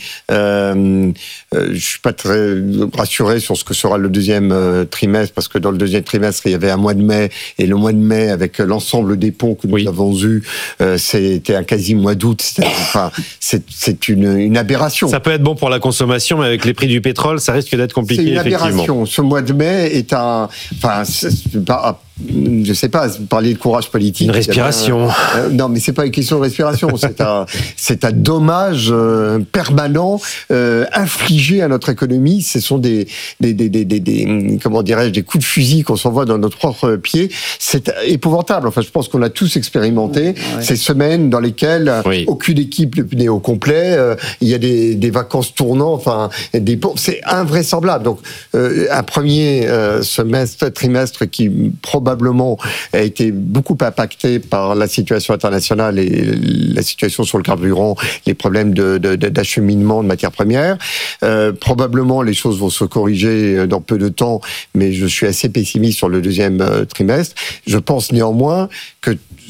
Euh, euh, je suis pas très rassuré sur ce que sera le deuxième euh, trimestre, parce que dans le deuxième trimestre, il y avait un mois de mai, et le mois de mai, avec l'ensemble des ponts que nous oui. avons eus, euh, c'était un quasi mois d'août. Enfin, c'est, c'est une, une aberration. Ça peut être bon pour la consommation, mais avec les prix du pétrole, ça risque d'être compliqué, c'est une effectivement. Aberration. Ce mois de mai est un... Enfin, c'est pas... Je sais pas, vous parliez de courage politique. Une respiration. Euh, non, mais c'est pas une question de respiration. c'est un, c'est un dommage euh, permanent euh, infligé à notre économie. Ce sont des, des, des, des, des, des comment dirais-je, des coups de fusil qu'on s'envoie dans notre propre pied. C'est épouvantable. Enfin, je pense qu'on a tous expérimenté ouais. ces semaines dans lesquelles oui. aucune équipe n'est au complet. Euh, il y a des, des vacances tournantes. Enfin, des c'est invraisemblable. Donc, euh, un premier euh, semestre, trimestre qui probablement probablement a été beaucoup impacté par la situation internationale et la situation sur le carburant, les problèmes de, de, d'acheminement de matières premières. Euh, probablement, les choses vont se corriger dans peu de temps, mais je suis assez pessimiste sur le deuxième trimestre. Je pense néanmoins que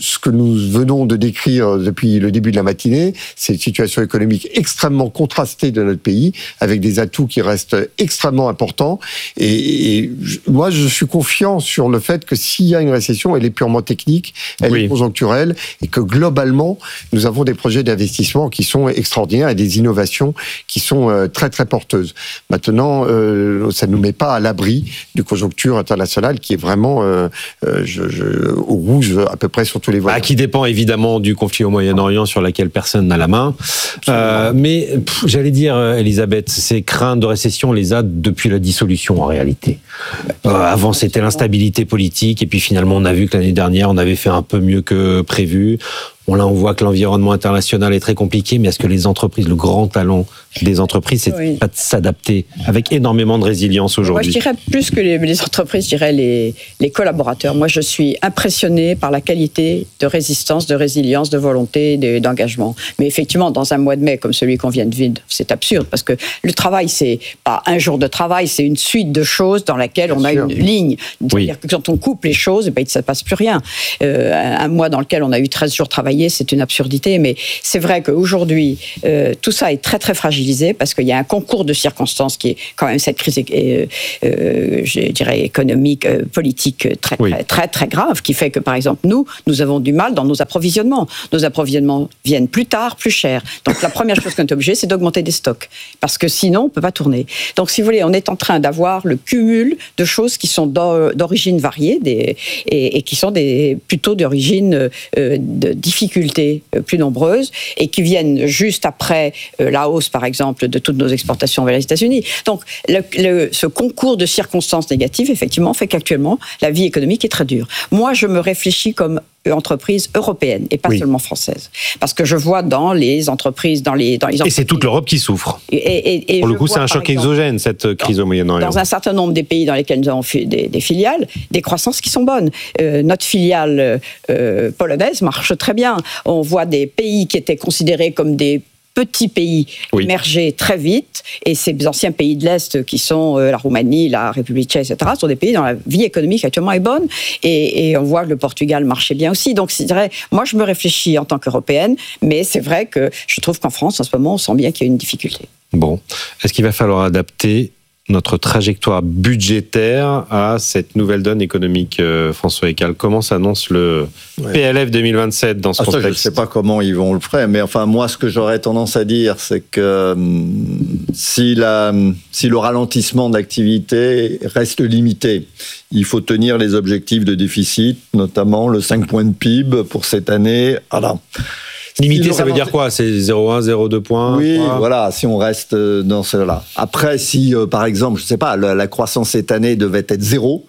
ce que nous venons de décrire depuis le début de la matinée, c'est une situation économique extrêmement contrastée de notre pays, avec des atouts qui restent extrêmement importants. Et, et moi, je suis confiant sur le fait que s'il y a une récession, elle est purement technique, elle oui. est conjoncturelle, et que globalement, nous avons des projets d'investissement qui sont extraordinaires et des innovations qui sont euh, très très porteuses. Maintenant, euh, ça ne nous met pas à l'abri du conjoncture internationale qui est vraiment euh, euh, je, je, au rouge à peu près sur tous les volets. Bah, qui dépend évidemment du conflit au Moyen-Orient sur lequel personne n'a la main. Euh, mais pff, j'allais dire, Elisabeth, ces craintes de récession, on les a depuis la dissolution en réalité. Euh, avant, c'était l'instabilité politique et puis finalement, on a vu que l'année dernière, on avait fait un peu mieux que prévu. Bon, là, on voit que l'environnement international est très compliqué, mais est-ce que les entreprises, le grand talent des entreprises, c'est oui. pas de s'adapter avec énormément de résilience aujourd'hui? Moi, je dirais plus que les, les entreprises, je dirais les, les collaborateurs. Moi, je suis impressionné par la qualité de résistance, de résilience, de volonté, de, d'engagement. Mais effectivement, dans un mois de mai comme celui qu'on vient de vivre, c'est absurde parce que le travail, c'est pas un jour de travail, c'est une suite de choses dans laquelle on a une ligne. C'est-à-dire oui. que quand on coupe les choses, ben, ça ne passe plus rien. Euh, un, un mois dans lequel on a eu treize jours travaillés, c'est une absurdité, mais c'est vrai qu'aujourd'hui, euh, tout ça est très très fragilisé parce qu'il y a un concours de circonstances qui est quand même cette crise, euh, euh, je dirais économique, euh, politique très, oui. très très très grave, qui fait que par exemple nous, nous avons du mal dans nos approvisionnements. Nos approvisionnements viennent plus tard, plus cher. Donc la première chose qu'on est obligé, c'est d'augmenter des stocks, parce que sinon on peut pas tourner. Donc si vous voulez, on est en train d'avoir le cumul de choses qui sont d'origine variée des, et, et qui sont des, plutôt d'origine euh, de difficultés plus nombreuses et qui viennent juste après euh, la hausse, par exemple, de toutes nos exportations vers les États-Unis. Donc, le, le, ce concours de circonstances négatives, effectivement, fait qu'actuellement, la vie économique est très dure. Moi, je me réfléchis comme entreprise européenne et pas oui. seulement française. Parce que je vois dans les entreprises, dans les, dans les entreprises... Et c'est toute l'Europe qui souffre. Et, et, et Pour le coup, vois, c'est un choc exemple, exogène, cette crise dans, au Moyen-Orient. Dans un certain nombre des pays dans lesquels nous avons fait des, des filiales, des croissances qui sont bonnes. Euh, notre filiale euh, polonaise marche très bien. On voit des pays qui étaient considérés comme des petits pays oui. émerger très vite, et ces anciens pays de l'Est qui sont euh, la Roumanie, la République tchèque, et cetera, sont des pays dont la vie économique actuellement est bonne, et, et on voit que le Portugal marchait bien aussi. Donc, c'est vrai, moi, je me réfléchis en tant qu'Européenne, mais c'est vrai que je trouve qu'en France, en ce moment, on sent bien qu'il y a une difficulté. Bon, est-ce qu'il va falloir adapter notre trajectoire budgétaire à cette nouvelle donne économique, euh, François Eycal? Comment s'annonce le ouais. P L F deux mille vingt-sept dans ce ah, contexte? Ça, je ne sais pas comment ils vont le faire, mais enfin, moi, ce que j'aurais tendance à dire, c'est que hum, si, la, si le ralentissement d'activité reste limité, il faut tenir les objectifs de déficit, notamment le cinq points de P I B pour cette année. Voilà. Limité, ça veut dire quoi? C'est zéro virgule un, zéro virgule deux points? Oui, quoi. Voilà, si on reste dans cela. Après, si, euh, par exemple, je ne sais pas, la, la croissance cette année devait être zéro,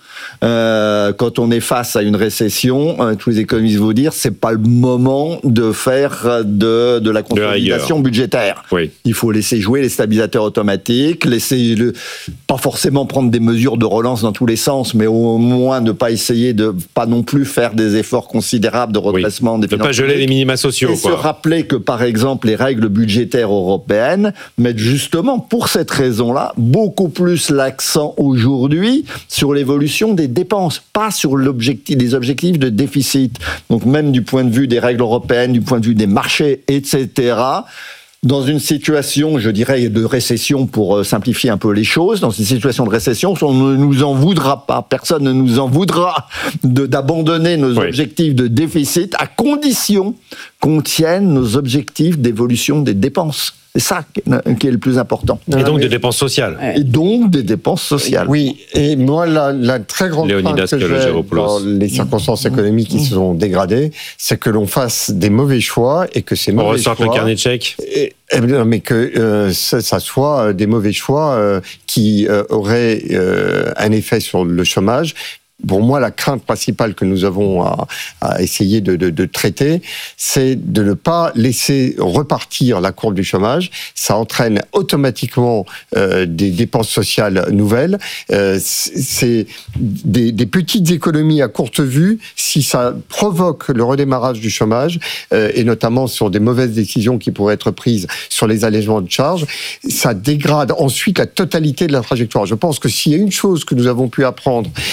euh, quand on est face à une récession, euh, tous les économistes vont dire, c'est pas le moment de faire de, de la consolidation de budgétaire. Oui. Il faut laisser jouer les stabilisateurs automatiques, laisser le, pas forcément prendre des mesures de relance dans tous les sens, mais au moins ne pas essayer de, pas non plus faire des efforts considérables de redressement oui. des finances Ne pas geler les minima sociaux, et quoi. Se rappeler que, par exemple, les règles budgétaires européennes mettent justement, pour cette raison-là, beaucoup plus l'accent aujourd'hui sur l'évolution des dépenses, pas sur l'objectif, les objectifs de déficit. Donc même du point de vue des règles européennes, du point de vue des marchés, et cetera, dans une situation, je dirais, de récession, pour simplifier un peu les choses, dans une situation de récession, on ne nous en voudra pas, personne ne nous en voudra de, d'abandonner nos oui. objectifs de déficit, à condition qu'on tienne nos objectifs d'évolution des dépenses. C'est ça qui est le plus important. Et donc des dépenses sociales. Et donc des dépenses sociales. Oui, et moi, la, la très grande Léonidas crainte que j'ai dans les circonstances économiques qui se sont dégradées, c'est que l'on fasse des mauvais choix et que ces mauvais choix... On ressorte le carnet de chèques. Et, et, mais que euh, ça, ça soit des mauvais choix euh, qui euh, auraient euh, un effet sur le chômage. Pour moi, la crainte principale que nous avons à, à essayer de, de, de traiter, c'est de ne pas laisser repartir la courbe du chômage. Ça entraîne automatiquement euh, des dépenses sociales nouvelles. Euh, c'est des, des petites économies à courte vue si ça provoque le redémarrage du chômage, euh, et notamment sur des mauvaises décisions qui pourraient être prises sur les allègements de charges. Ça dégrade ensuite la totalité de la trajectoire. Je pense que s'il y a une chose que nous avons pu apprendre des crises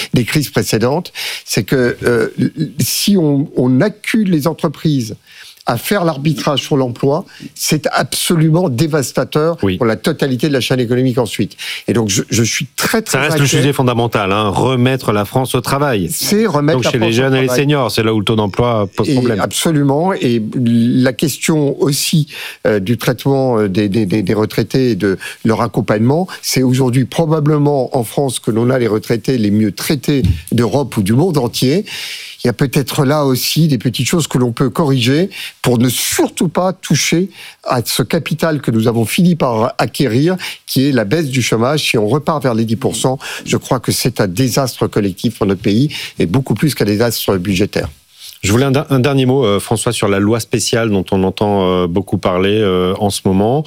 crise précédente, c'est que euh, si on, on accule les entreprises à faire l'arbitrage sur l'emploi, c'est absolument dévastateur oui. pour la totalité de la chaîne économique ensuite. Et donc, je, je suis très, très Ça reste inquiet. le sujet fondamental, hein, remettre la France au travail. C'est remettre donc la chez France les jeunes au et les travail. seniors, c'est là où le taux d'emploi pose et problème. Absolument. Et la question aussi euh, du traitement des, des, des retraités et de leur accompagnement, c'est aujourd'hui probablement en France que l'on a les retraités les mieux traités d'Europe ou du monde entier. Il y a peut-être là aussi des petites choses que l'on peut corriger pour ne surtout pas toucher à ce capital que nous avons fini par acquérir, qui est la baisse du chômage. Si on repart vers les dix pour cent, je crois que c'est un désastre collectif pour notre pays et beaucoup plus qu'un désastre budgétaire. Je voulais un, un dernier mot, euh, François, sur la loi spéciale dont on entend euh, beaucoup parler euh, en ce moment.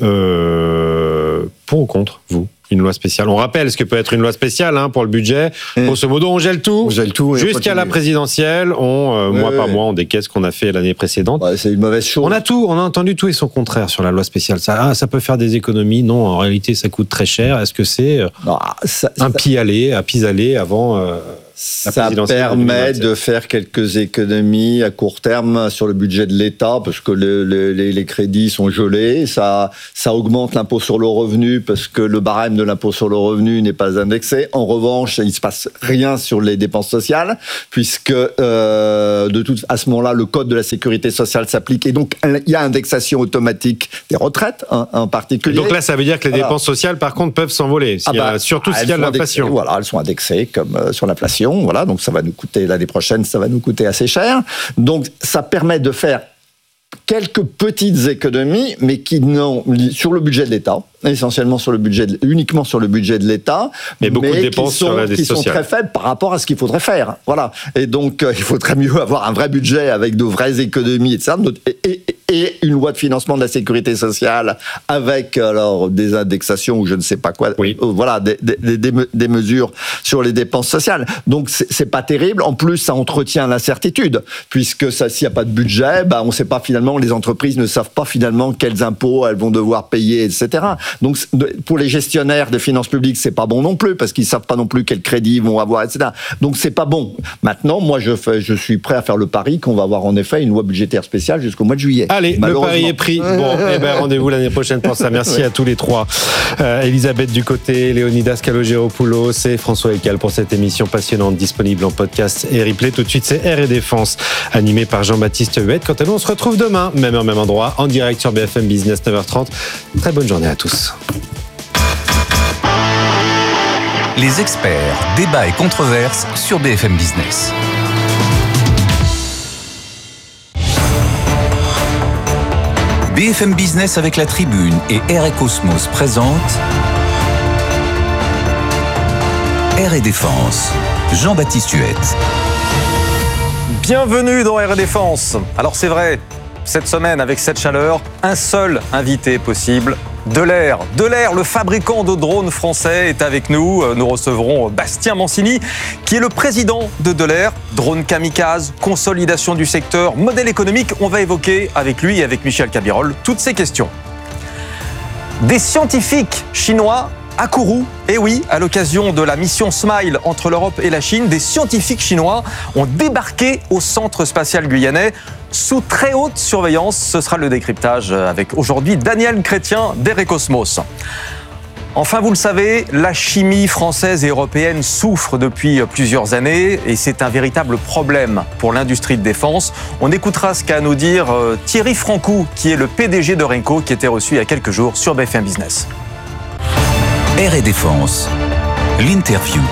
Euh, pour ou contre, vous ? Une loi spéciale. On rappelle ce que peut être une loi spéciale hein, pour le budget. Mmh. Grosso modo, on gèle tout. On gèle tout jusqu'à la présidentielle. On, euh, oui, mois oui, par oui. mois, on décaisse ce qu'on a fait l'année précédente. Ouais, c'est une mauvaise chose. On a tout. On a entendu tout et son contraire sur la loi spéciale. Ça, ah, ça peut faire des économies. Non, en réalité, ça coûte très cher. Est-ce que c'est non, ça, un ça... pis-aller, un pis-aller avant euh, la ça permet de faire quelques économies à court terme sur le budget de l'État parce que le, le, les, les crédits sont gelés. Ça, ça augmente l'impôt sur le revenu parce que le barème de l'impôt sur le revenu n'est pas indexé. En revanche, il ne se passe rien sur les dépenses sociales puisque euh, de toute, à ce moment-là, le code de la sécurité sociale s'applique et donc il y a indexation automatique des retraites hein, en particulier. Donc là, ça veut dire que les voilà. dépenses sociales, par contre, peuvent s'envoler, ah bah, surtout s'il y a de l'inflation. Indexées, voilà, elles sont indexées comme euh, sur l'inflation. Voilà, donc ça va nous coûter l'année prochaine, ça va nous coûter assez cher. Donc ça permet de faire quelques petites économies, mais qui n'ont sur le budget de l'État, essentiellement sur le budget, de, uniquement sur le budget de l'État, mais beaucoup mais de dépenses qui sont, sur la dette qui sont sociale. très faibles par rapport à ce qu'il faudrait faire. Voilà. Et donc euh, il faudrait mieux avoir un vrai budget avec de vraies économies, et cetera. Et, et, et une loi de financement de la sécurité sociale avec alors des indexations ou je ne sais pas quoi. Oui. Euh, voilà, des, des, des, des mesures sur les dépenses sociales. Donc c'est, c'est pas terrible. En plus, ça entretient l'incertitude puisque ça, s'il n'y a pas de budget, bah on ne sait pas finalement. Les entreprises ne savent pas finalement quels impôts elles vont devoir payer, et cetera. Donc pour les gestionnaires des finances publiques, c'est pas bon non plus parce qu'ils savent pas non plus quels crédits ils vont avoir, et cetera. Donc c'est pas bon. Maintenant, moi je fais, je suis prêt à faire le pari qu'on va avoir en effet une loi budgétaire spéciale jusqu'au mois de juillet. Allez, le pari est pris. Bon, eh ben rendez-vous l'année prochaine pour ça. Merci oui. à tous les trois. Euh, Elisabeth Ducoté, Léonidas Kalogeropoulos et François Ekal pour cette émission passionnante disponible en podcast et replay. Tout de suite, c'est R et Défense, animé par Jean-Baptiste Huette. Quant à nous, on se retrouve demain, même heure, même endroit, en direct sur B F M Business neuf heures trente. Très bonne journée à tous. Les experts, débats et controverses sur B F M Business. B F M Business avec la Tribune et R et Cosmos présente R et Défense. Jean-Baptiste Huette. Bienvenue dans R et Défense. Alors c'est vrai, cette semaine avec cette chaleur, un seul invité possible. Delair. Delair, le fabricant de drones français, est avec nous. Nous recevrons Bastien Mancini, qui est le président de Delair. Drone kamikaze, consolidation du secteur, modèle économique. On va évoquer avec lui et avec Michel Cabirol toutes ces questions. Des scientifiques chinois à Kourou. Et oui, à l'occasion de la mission Smile entre l'Europe et la Chine, des scientifiques chinois ont débarqué au centre spatial guyanais sous très haute surveillance. Ce sera le décryptage avec aujourd'hui Daniel Chrétien d'R et Cosmos. Enfin, vous le savez, la chimie française et européenne souffre depuis plusieurs années et c'est un véritable problème pour l'industrie de défense. On écoutera ce qu'a à nous dire Thierry Francou, qui est le P D G de Renko, qui était reçu il y a quelques jours sur B F M Business. R et Défense, l'interview.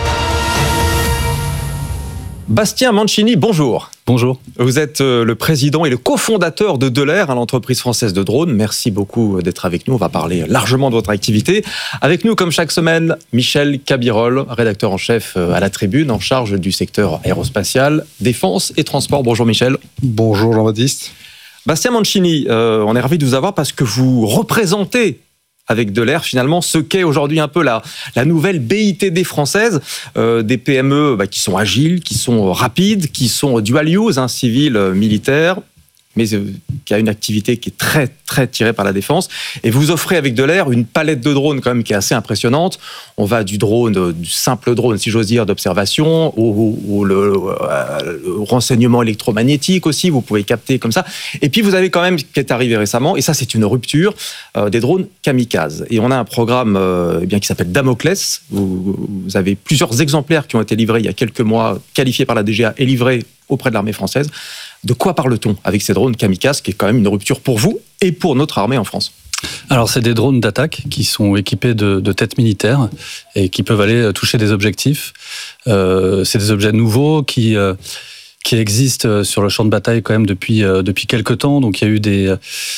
Bastien Mancini, bonjour. Bonjour. Vous êtes le président et le cofondateur de Delair, l'entreprise française de drones. Merci beaucoup d'être avec nous. On va parler largement de votre activité. Avec nous, comme chaque semaine, Michel Cabirol, rédacteur en chef à la Tribune, en charge du secteur aérospatial, défense et transport. Bonjour Michel. Bonjour Jean-Baptiste. Bastien Mancini, euh, on est ravi de vous avoir parce que vous représentez avec Delair, finalement, ce qu'est aujourd'hui un peu la, la nouvelle B I T D française, euh, des P M E bah, qui sont agiles, qui sont rapides, qui sont dual use, hein, civil, euh, militaire. mais euh, qui a une activité qui est très, très tirée par la défense. Et vous offrez avec Delair une palette de drones quand même qui est assez impressionnante. On va du drone, du simple drone, si j'ose dire, d'observation, au, au, au, le, au renseignement électromagnétique aussi, vous pouvez capter comme ça. Et puis vous avez quand même, ce qui est arrivé récemment, et ça c'est une rupture, euh, des drones kamikazes. Et on a un programme euh, eh bien, qui s'appelle Damoclès. Vous, vous avez plusieurs exemplaires qui ont été livrés il y a quelques mois, qualifiés par la D G A et livrés auprès de l'armée française. De quoi parle-t-on avec ces drones kamikazes, qui est quand même une rupture pour vous et pour notre armée en France? Alors, c'est des drones d'attaque qui sont équipés de, de têtes militaires et qui peuvent aller toucher des objectifs. Euh, c'est des objets nouveaux qui, euh, qui existent sur le champ de bataille quand même depuis, euh, depuis quelques temps. Donc, il y a eu des,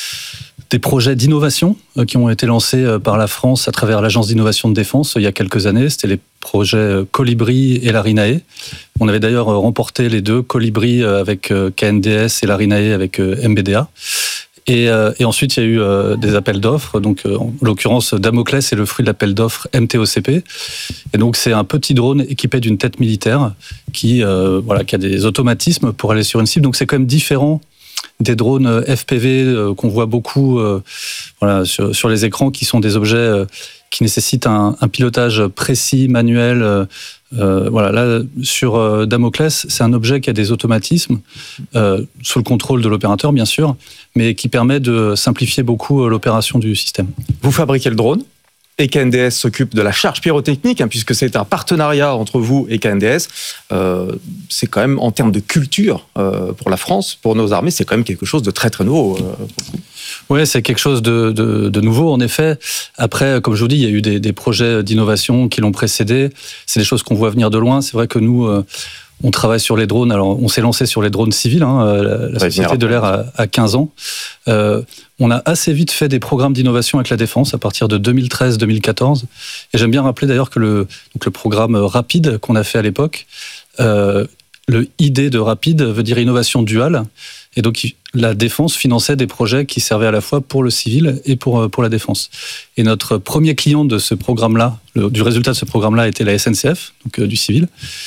des projets d'innovation qui ont été lancés par la France à travers l'Agence d'innovation de défense il y a quelques années. C'était les projets Colibri et l'Arinae. On avait d'ailleurs remporté les deux, Colibri avec K N D S et l'Arinae avec M B D A. Et, euh, et ensuite, il y a eu euh, des appels d'offres. Donc, euh, en l'occurrence, Damoclès est le fruit de l'appel d'offres M T O C P. Et donc, c'est un petit drone équipé d'une tête militaire qui, euh, voilà, qui a des automatismes pour aller sur une cible. Donc, c'est quand même différent des drones F P V euh, qu'on voit beaucoup euh, voilà, sur, sur les écrans, qui sont des objets euh, qui nécessitent un, un pilotage précis, manuel. Euh, Euh, voilà, là, sur euh, Damoclès, c'est un objet qui a des automatismes, euh, sous le contrôle de l'opérateur, bien sûr, mais qui permet de simplifier beaucoup euh, l'opération du système. Vous fabriquez le drone, et K N D S s'occupe de la charge pyrotechnique, hein, puisque c'est un partenariat entre vous et K N D S. Euh, c'est quand même, en termes de culture, euh, pour la France, pour nos armées, c'est quand même quelque chose de très, très nouveau. Euh, Oui, c'est quelque chose de, de, de nouveau, en effet. Après, comme je vous dis, il y a eu des, des projets d'innovation qui l'ont précédé. C'est des choses qu'on voit venir de loin. C'est vrai que nous, euh, on travaille sur les drones. Alors, on s'est lancé sur les drones civils. Hein, la, la société Delair a, a quinze ans. Euh, on a assez vite fait des programmes d'innovation avec la défense à partir de deux mille treize deux mille quatorze. Et j'aime bien rappeler d'ailleurs que le, donc le programme Rapide qu'on a fait à l'époque, euh, le I D de Rapide veut dire innovation duale. Et donc, la défense finançait des projets qui servaient à la fois pour le civil et pour, pour la défense. Et notre premier client de ce programme-là, le, du résultat de ce programme-là, était la S N C F, donc euh, du civil.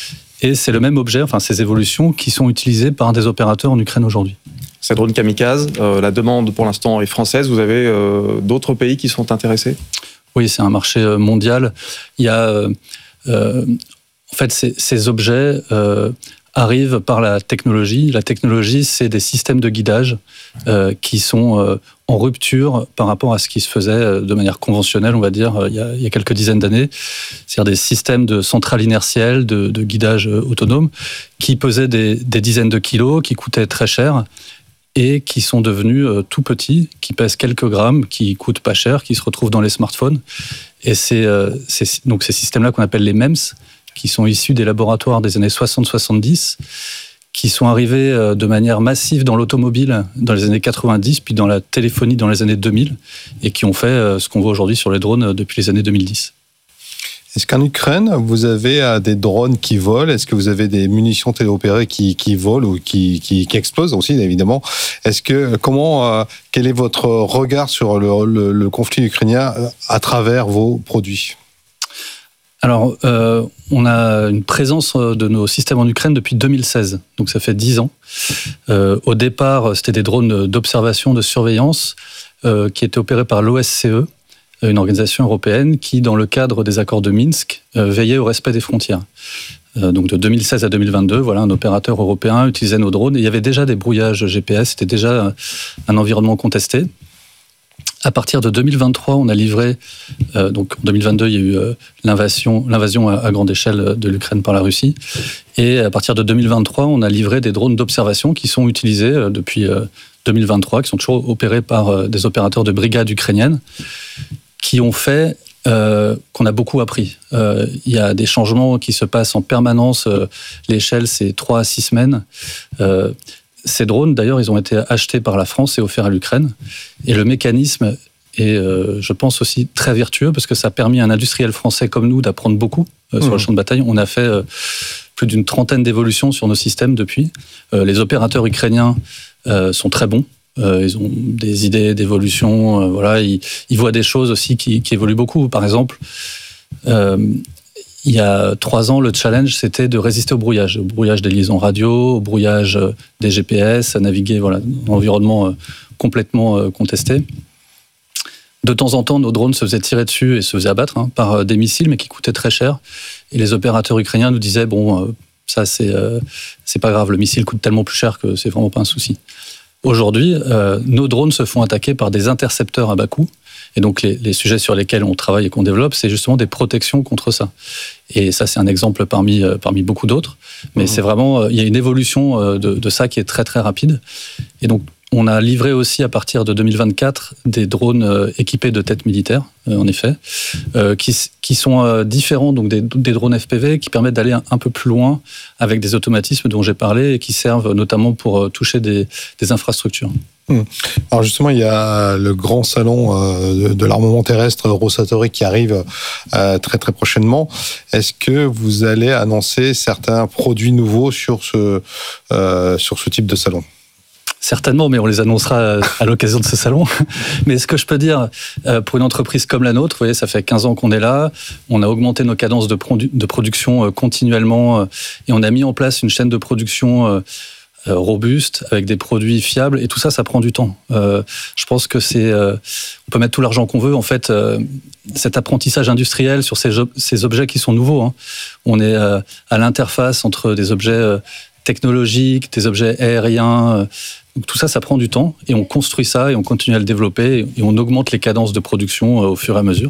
Et c'est le même objet, enfin ces évolutions, qui sont utilisées par des opérateurs en Ukraine aujourd'hui. Ces drones kamikazes, euh, la demande pour l'instant est française. Vous avez euh, d'autres pays qui sont intéressés? Oui, c'est un marché mondial. Il y a, euh, euh, en fait, ces, ces objets euh, arrivent par la technologie. La technologie, c'est des systèmes de guidage euh, qui sont euh, en rupture par rapport à ce qui se faisait de manière conventionnelle, on va dire, il y a, il y a quelques dizaines d'années. C'est-à-dire des systèmes de centrales inertielles, de, de guidage autonome, qui pesaient des, des dizaines de kilos, qui coûtaient très cher, et qui sont devenus euh, tout petits, qui pèsent quelques grammes, qui coûtent pas cher, qui se retrouvent dans les smartphones. Et c'est, euh, c'est donc ces systèmes-là qu'on appelle les M E M S, qui sont issus des laboratoires des années soixante soixante-dix, qui sont arrivés euh, de manière massive dans l'automobile dans les années quatre-vingt-dix, puis dans la téléphonie dans les années deux mille, et qui ont fait euh, ce qu'on voit aujourd'hui sur les drones depuis les années deux mille dix. Est-ce qu'en Ukraine, vous avez euh, des drones qui volent? Est-ce que vous avez des munitions téléopérées qui, qui volent ou qui, qui, qui explosent aussi, évidemment? Est-ce que, comment, euh, quel est votre regard sur le, le, le conflit ukrainien à travers vos produits? Alors, euh, on a une présence de nos systèmes en Ukraine depuis deux mille seize, donc ça fait dix ans. Euh, au départ, c'était des drones d'observation, de surveillance, euh, qui étaient opérés par l'O S C E, une organisation européenne qui, dans le cadre des accords de Minsk, euh, veillait au respect des frontières. Euh, donc de deux mille seize à deux mille vingt-deux, voilà, un opérateur européen utilisait nos drones. Et il y avait déjà des brouillages G P S, c'était déjà un environnement contesté. À partir de deux mille vingt-trois, on a livré, euh, donc en deux mille vingt-deux, il y a eu euh, l'invasion, l'invasion à, à grande échelle de l'Ukraine par la Russie. Et à partir de deux mille vingt-trois, on a livré des drones d'observation qui sont utilisés euh, depuis euh, deux mille vingt-trois, qui sont toujours opérés par euh, des opérateurs de brigades ukrainiennes, qui ont fait euh, qu'on a beaucoup appris. Euh, il y a des changements qui se passent en permanence. Euh, l'échelle, c'est trois à six semaines. Euh, ces drones, d'ailleurs, ils ont été achetés par la France et offerts à l'Ukraine. Et le mécanisme est, euh, je pense, aussi très vertueux parce que ça a permis à un industriel français comme nous d'apprendre beaucoup euh, sur mmh. le champ de bataille. On a fait euh, plus d'une trentaine d'évolutions sur nos systèmes depuis. Euh, les opérateurs ukrainiens euh, sont très bons. Euh, ils ont des idées d'évolution, euh, voilà, ils, ils voient des choses aussi qui, qui évoluent beaucoup. Par exemple, euh, il y a trois ans, le challenge, c'était de résister au brouillage, au brouillage des liaisons radio, au brouillage des G P S, à naviguer voilà, dans un environnement complètement contesté. De temps en temps, nos drones se faisaient tirer dessus et se faisaient abattre hein, par des missiles, mais qui coûtaient très cher. Et les opérateurs ukrainiens nous disaient, bon, ça, c'est, euh, c'est pas grave, le missile coûte tellement plus cher que c'est vraiment pas un souci. Aujourd'hui, euh, nos drones se font attaquer par des intercepteurs à bas coût. Et donc, les, les sujets sur lesquels on travaille et qu'on développe, c'est justement des protections contre ça. Et ça, c'est un exemple parmi, euh, parmi beaucoup d'autres. Mais mmh. c'est vraiment, euh, il y a une évolution euh, de, de ça qui est très, très rapide. Et donc, on a livré aussi à partir de deux mille vingt-quatre des drones euh, équipés de têtes militaires, euh, en effet, euh, qui, qui sont euh, différents donc des, des drones F P V qui permettent d'aller un, un peu plus loin avec des automatismes dont j'ai parlé et qui servent notamment pour euh, toucher des, des infrastructures. Hum. Alors justement, il y a le grand salon euh, de, de l'armement terrestre Rosatori qui arrive euh, très très prochainement. Est-ce que vous allez annoncer certains produits nouveaux sur ce, euh, sur ce type de salon ? Certainement, mais on les annoncera à l'occasion de ce salon. Mais ce que je peux dire, pour une entreprise comme la nôtre, vous voyez, ça fait quinze ans qu'on est là, on a augmenté nos cadences de, produ- de production continuellement et on a mis en place une chaîne de production robuste avec des produits fiables et tout ça, ça prend du temps. Euh, je pense que c'est, euh, on peut mettre tout l'argent qu'on veut. En fait, euh, cet apprentissage industriel sur ces, ces objets qui sont nouveaux, hein. On est euh, à l'interface entre des objets euh, technologiques, des objets aériens. Euh, donc tout ça, ça prend du temps et on construit ça et on continue à le développer et on augmente les cadences de production euh, au fur et à mesure.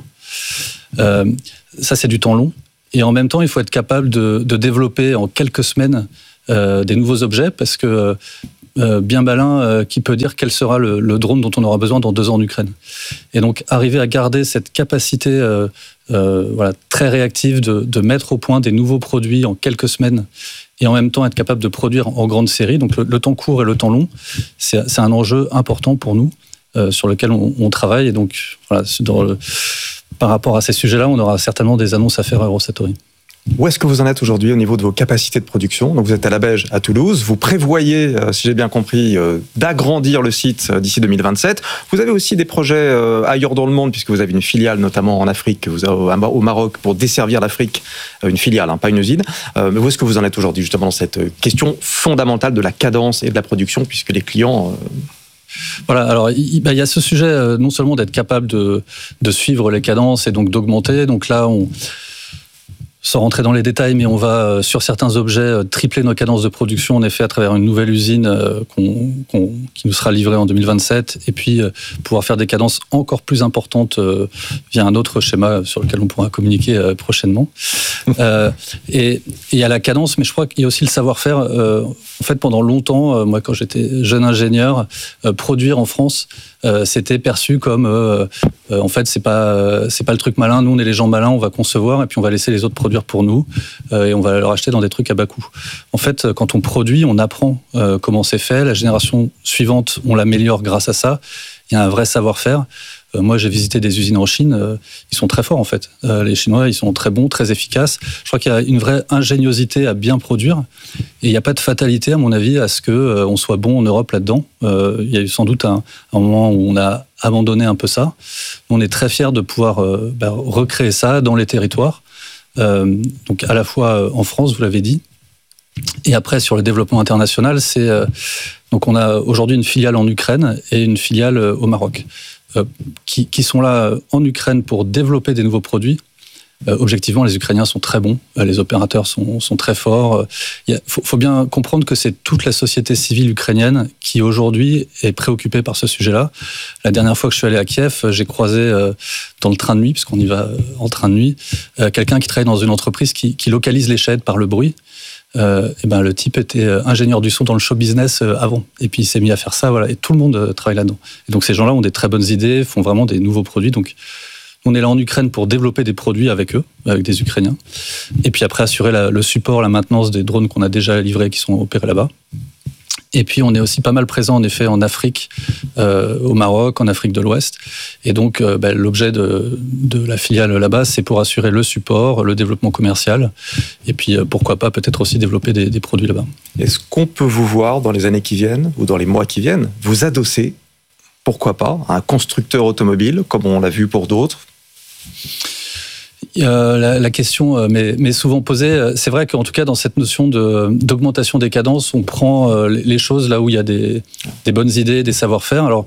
Euh, ça, c'est du temps long. Et en même temps, il faut être capable de, de développer en quelques semaines euh, des nouveaux objets parce que euh, bien malin euh, qui peut dire quel sera le, le drone dont on aura besoin dans deux ans en Ukraine. Et donc, arriver à garder cette capacité euh, euh, voilà, très réactive de, de mettre au point des nouveaux produits en quelques semaines et en même temps être capable de produire en grande série. Donc, le, le temps court et le temps long, c'est, c'est un enjeu important pour nous euh, sur lequel on, on travaille. Et donc, voilà, dans le, par rapport à ces sujets-là, on aura certainement des annonces à faire à Rosatori. Où est-ce que vous en êtes aujourd'hui au niveau de vos capacités de production ? Donc vous êtes à la Beige, à Toulouse. Vous prévoyez, si j'ai bien compris, d'agrandir le site d'ici deux mille vingt-sept. Vous avez aussi des projets ailleurs dans le monde, puisque vous avez une filiale, notamment en Afrique, vous avez au Maroc, pour desservir l'Afrique, une filiale, hein, pas une usine. Mais où est-ce que vous en êtes aujourd'hui, justement, dans cette question fondamentale de la cadence et de la production, puisque les clients... Voilà, alors il bah, y a ce sujet euh, non seulement d'être capable de, de suivre les cadences et donc d'augmenter. Donc là, on, sans rentrer dans les détails, mais on va sur certains objets tripler nos cadences de production en effet à travers une nouvelle usine euh, qu'on, qu'on, qui nous sera livrée en deux mille vingt-sept et puis euh, pouvoir faire des cadences encore plus importantes euh, via un autre schéma sur lequel on pourra communiquer euh, prochainement. euh, et il y a la cadence, mais je crois qu'il y a aussi le savoir-faire. Euh, en fait, pendant longtemps, euh, moi quand j'étais jeune ingénieur, euh, produire en France, euh, c'était perçu comme euh, euh, en fait c'est pas euh, c'est pas le truc malin. Nous on est les gens malins, on va concevoir et puis on va laisser les autres produire pour nous euh, et on va leur acheter dans des trucs à bas coût. En fait, quand on produit, on apprend euh, comment c'est fait. La génération suivante, on l'améliore grâce à ça. Il y a un vrai savoir-faire. Euh, moi, j'ai visité des usines en Chine. Euh, ils sont très forts, en fait. Euh, les Chinois, ils sont très bons, très efficaces. Je crois qu'il y a une vraie ingéniosité à bien produire. Et il n'y a pas de fatalité, à mon avis, à ce qu'on euh, soit bon en Europe là-dedans. Euh, il y a eu sans doute un, un moment où on a abandonné un peu ça. On est très fiers de pouvoir euh, bah, recréer ça dans les territoires. Euh, donc à la fois en France, vous l'avez dit, et après sur le développement international, c'est euh, donc on a aujourd'hui une filiale en Ukraine et une filiale au Maroc euh, qui, qui sont là en Ukraine pour développer des nouveaux produits. Euh, objectivement, les Ukrainiens sont très bons, euh, les opérateurs sont, sont très forts. Il faut, faut bien comprendre que c'est toute la société civile ukrainienne qui aujourd'hui est préoccupée par ce sujet-là. La dernière fois que je suis allé à Kiev, j'ai croisé euh, dans le train de nuit, puisqu'on y va en train de nuit, euh, quelqu'un qui travaille dans une entreprise qui, qui localise les sheds par le bruit. Euh, et ben, le type était ingénieur du son dans le show business euh, avant. Et puis il s'est mis à faire ça, voilà, et tout le monde euh, travaille là-dedans. Et donc ces gens-là ont des très bonnes idées, font vraiment des nouveaux produits. Donc on est là en Ukraine pour développer des produits avec eux, avec des Ukrainiens. Et puis après, assurer la, le support, la maintenance des drones qu'on a déjà livrés, qui sont opérés là-bas. Et puis, on est aussi pas mal présent, en effet, en Afrique, euh, au Maroc, en Afrique de l'Ouest. Et donc, euh, bah, l'objet de, de la filiale là-bas, c'est pour assurer le support, le développement commercial. Et puis, euh, pourquoi pas, peut-être aussi développer des, des produits là-bas. Est-ce qu'on peut vous voir, dans les années qui viennent, ou dans les mois qui viennent, vous adosser, pourquoi pas, à un constructeur automobile, comme on l'a vu pour d'autres ? Euh, la, la question m'est, m'est souvent posée. C'est vrai qu'en tout cas, dans cette notion de, d'augmentation des cadences, on prend les choses là où il y a des, des bonnes idées, des savoir-faire. Alors,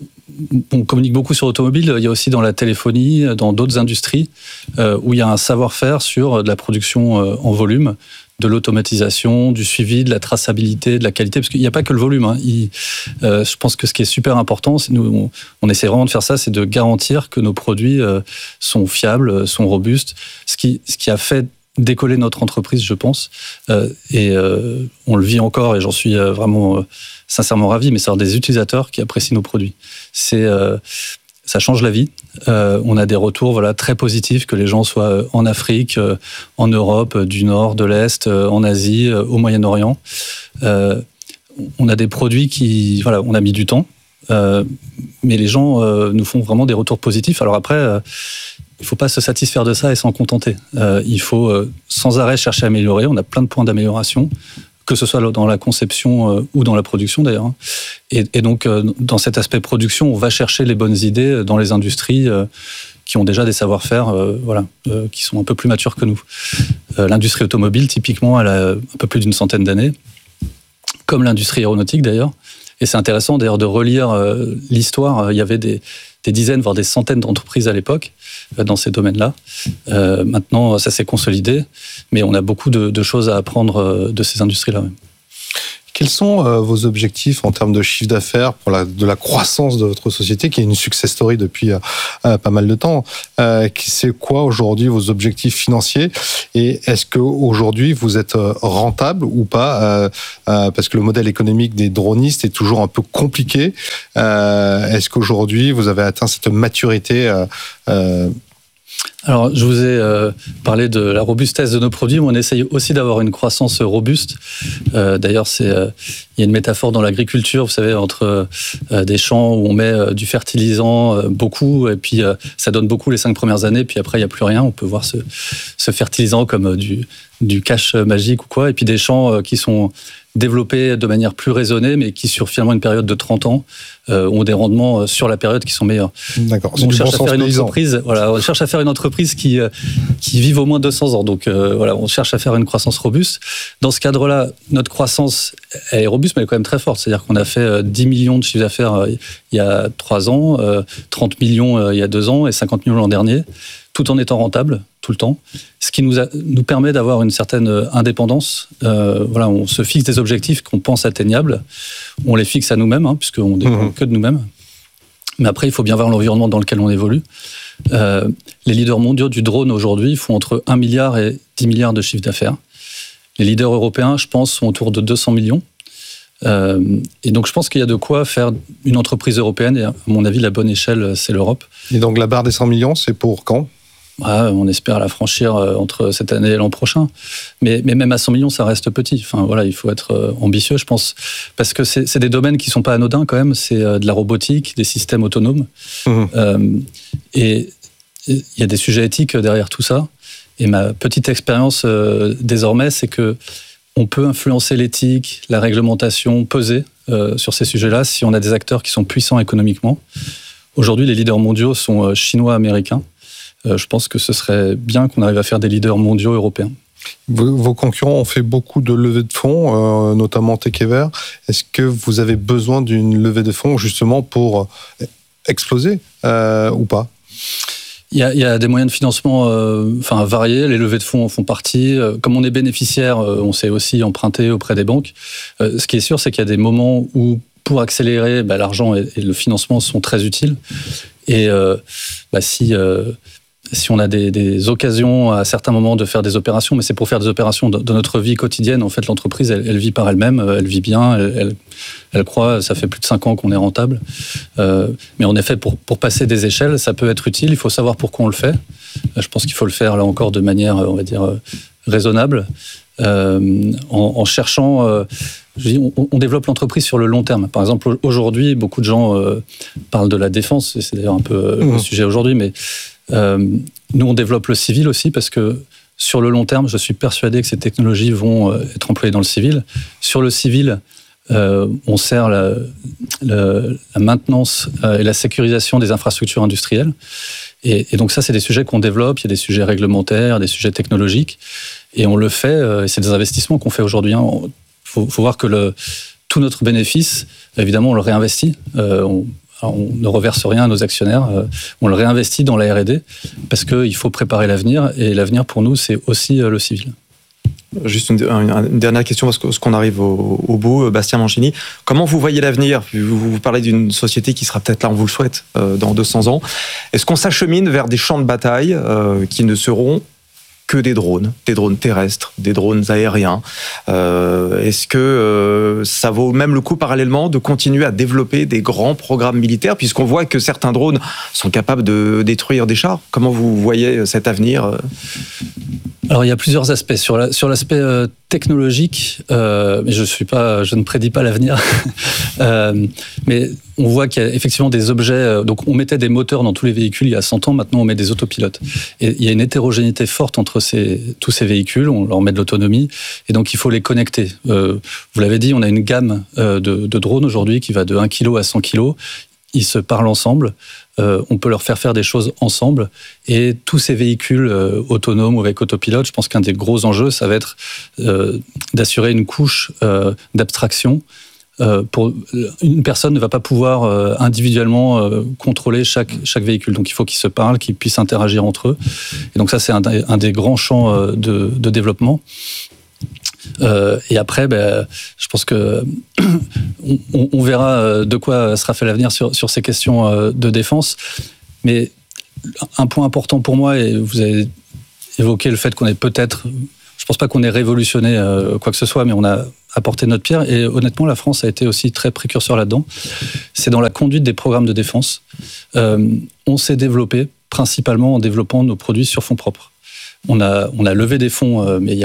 on communique beaucoup sur l'automobile. Il y a aussi dans la téléphonie, dans d'autres industries, euh, où il y a un savoir-faire sur de la production euh, en volume, de l'automatisation, du suivi, de la traçabilité, de la qualité, parce qu'il n'y a pas que le volume. Hein. Il, euh, je pense que ce qui est super important, c'est nous, on, on essaie vraiment de faire ça, c'est de garantir que nos produits euh, sont fiables, sont robustes. Ce qui, ce qui a fait décoller notre entreprise, je pense, euh, et euh, on le vit encore, et j'en suis euh, vraiment euh, sincèrement ravi, mais c'est des utilisateurs qui apprécient nos produits. C'est euh, ça change la vie. Euh, on a des retours voilà, très positifs, que les gens soient en Afrique, euh, en Europe, du Nord, de l'Est, euh, en Asie, euh, au Moyen-Orient. Euh, on a des produits qui... Voilà, on a mis du temps, euh, mais les gens euh, nous font vraiment des retours positifs. Alors après, euh, il ne faut pas se satisfaire de ça et s'en contenter. Euh, il faut euh, sans arrêt chercher à améliorer. On a plein de points d'amélioration, que ce soit dans la conception euh, ou dans la production d'ailleurs. Et, et donc, euh, dans cet aspect production, on va chercher les bonnes idées dans les industries euh, qui ont déjà des savoir-faire euh, voilà, euh, qui sont un peu plus matures que nous. Euh, l'industrie automobile, typiquement, elle a un peu plus d'une centaine d'années, comme l'industrie aéronautique d'ailleurs. Et c'est intéressant d'ailleurs de relire euh, l'histoire. Il y avait des, des dizaines, voire des centaines d'entreprises à l'époque euh, dans ces domaines-là. Euh, maintenant, ça s'est consolidé, mais on a beaucoup de, de choses à apprendre euh, de ces industries-là. Même. Quels sont euh, vos objectifs en termes de chiffre d'affaires pour la, de la croissance de votre société, qui est une success story depuis euh, euh, pas mal de temps? euh, C'est quoi aujourd'hui vos objectifs financiers? Et est-ce qu'aujourd'hui vous êtes rentable ou pas? euh, euh, Parce que le modèle économique des dronistes est toujours un peu compliqué. Euh, est-ce qu'aujourd'hui vous avez atteint cette maturité euh, euh, Alors, je vous ai euh, parlé de la robustesse de nos produits, mais on essaye aussi d'avoir une croissance robuste. Euh, d'ailleurs, c'est, euh, il y a une métaphore dans l'agriculture, vous savez, entre euh, des champs où on met euh, du fertilisant euh, beaucoup, et puis euh, ça donne beaucoup les cinq premières années, puis après, il n'y a plus rien. On peut voir ce, ce fertilisant comme euh, du, du cash magique ou quoi, et puis des champs euh, qui sont développés de manière plus raisonnée, mais qui, sur finalement une période de trente ans, euh, ont des rendements sur la période qui sont meilleurs. D'accord. On cherche bon à faire une entreprise, voilà, on cherche à faire une entreprise qui qui vive au moins deux cents ans. Donc euh, voilà, on cherche à faire une croissance robuste. Dans ce cadre-là, notre croissance elle est robuste, mais elle est quand même très forte. C'est-à-dire qu'on a fait dix millions de chiffre d'affaires euh, il y a trois ans, euh, trente millions euh, il y a deux ans et cinquante millions l'an dernier, tout en étant rentable tout le temps, ce qui nous, a, nous permet d'avoir une certaine indépendance. Euh, voilà, on se fixe des objectifs qu'on pense atteignables, on les fixe à nous-mêmes, hein, puisqu'on dépend mmh. que de nous-mêmes. Mais après, il faut bien voir l'environnement dans lequel on évolue. Euh, les leaders mondiaux du drone aujourd'hui font entre un milliard et dix milliards de chiffre d'affaires. Les leaders européens, je pense, sont autour de deux cents millions. Euh, et donc, je pense qu'il y a de quoi faire une entreprise européenne. Et à mon avis, la bonne échelle, c'est l'Europe. Et donc, la barre des cent millions, c'est pour quand ? Ah, on espère la franchir entre cette année et l'an prochain. Mais, mais même à cent millions, ça reste petit. Enfin, voilà, il faut être ambitieux, je pense. Parce que c'est, c'est des domaines qui ne sont pas anodins, quand même. C'est de la robotique, des systèmes autonomes. Mmh. Euh, et il y a des sujets éthiques derrière tout ça. Et ma petite expérience, euh, désormais, c'est que on peut influencer l'éthique, la réglementation, peser euh, sur ces sujets-là si on a des acteurs qui sont puissants économiquement. Aujourd'hui, les leaders mondiaux sont chinois, américains. Euh, je pense que ce serait bien qu'on arrive à faire des leaders mondiaux européens. Vos, vos concurrents ont fait beaucoup de levées de fonds, euh, notamment Tekever. Est-ce que vous avez besoin d'une levée de fonds justement pour exploser euh, ou pas ? Il y, a, il y a des moyens de financement euh, enfin, variés, les levées de fonds en font partie. Comme on est bénéficiaire, on sait aussi emprunter auprès des banques. Euh, ce qui est sûr, c'est qu'il y a des moments où, pour accélérer, bah, l'argent et, et le financement sont très utiles. Et euh, bah, si... Euh, Si on a des, des occasions à certains moments de faire des opérations, mais c'est pour faire des opérations de, de notre vie quotidienne. En fait, l'entreprise, elle, elle vit par elle-même, elle vit bien, elle, elle, elle croît. Ça fait plus de cinq ans qu'on est rentable. Euh, mais en effet, pour, pour passer des échelles, ça peut être utile. Il faut savoir pourquoi on le fait. Je pense qu'il faut le faire là encore de manière, on va dire, raisonnable, euh, en, en cherchant. Euh, je dis, on, on développe l'entreprise sur le long terme. Par exemple, aujourd'hui, beaucoup de gens euh, parlent de la défense. Et c'est d'ailleurs un peu mmh. le sujet aujourd'hui, mais Euh, nous, on développe le civil aussi parce que sur le long terme, je suis persuadé que ces technologies vont être employées dans le civil. Sur le civil, euh, on sert la, la, la maintenance et la sécurisation des infrastructures industrielles. Et, et donc ça, c'est des sujets qu'on développe. Il y a des sujets réglementaires, des sujets technologiques. Et on le fait, et c'est des investissements qu'on fait aujourd'hui. Il faut, faut voir que le, tout notre bénéfice, évidemment, on le réinvestit. Euh, on, on ne reverse rien à nos actionnaires. Euh, on le réinvestit dans la R et D parce qu'il faut préparer l'avenir. Et l'avenir, pour nous, c'est aussi le civil. Juste une, une dernière question parce qu'on arrive au, au bout. Bastien Mancini, comment vous voyez l'avenir ? vous, vous parlez d'une société qui sera peut-être là, on vous le souhaite, euh, dans deux cents ans. Est-ce qu'on s'achemine vers des champs de bataille euh, qui ne seront que des drones, des drones terrestres, des drones aériens. Euh, est-ce que euh, ça vaut même le coup parallèlement de continuer à développer des grands programmes militaires, puisqu'on voit que certains drones sont capables de détruire des chars ? Comment vous voyez cet avenir ? Alors il y a plusieurs aspects. Sur, la, sur l'aspect euh, technologique, euh, mais je suis pas, je ne prédis pas l'avenir. euh, mais on voit qu'il y a effectivement des objets. Euh, donc on mettait des moteurs dans tous les véhicules il y a cent ans. Maintenant on met des autopilotes. Et il y a une hétérogénéité forte entre ces, tous ces véhicules. On leur met de l'autonomie et donc il faut les connecter. Euh, vous l'avez dit, on a une gamme euh, de, de drones aujourd'hui qui va de un kilo à cent kilos. Ils se parlent ensemble, euh, on peut leur faire faire des choses ensemble, et tous ces véhicules euh, autonomes ou avec autopilote, je pense qu'un des gros enjeux, ça va être euh, d'assurer une couche euh, d'abstraction. Euh, pour, une personne ne va pas pouvoir euh, individuellement euh, contrôler chaque, chaque véhicule, donc il faut qu'ils se parlent, qu'ils puissent interagir entre eux. Et donc ça, c'est un, un des grands champs euh, de, de développement. Euh, et après, ben, je pense que on, on verra de quoi sera fait l'avenir sur, sur ces questions de défense. Mais un point important pour moi, et vous avez évoqué le fait qu'on ait peut-être, je pense pas qu'on ait révolutionné euh, quoi que ce soit, mais on a apporté notre pierre. Et honnêtement, la France a été aussi très précurseur là-dedans. C'est dans la conduite des programmes de défense. Euh, on s'est développé principalement en développant nos produits sur fonds propres. On a, on a levé des fonds, euh, mais il y a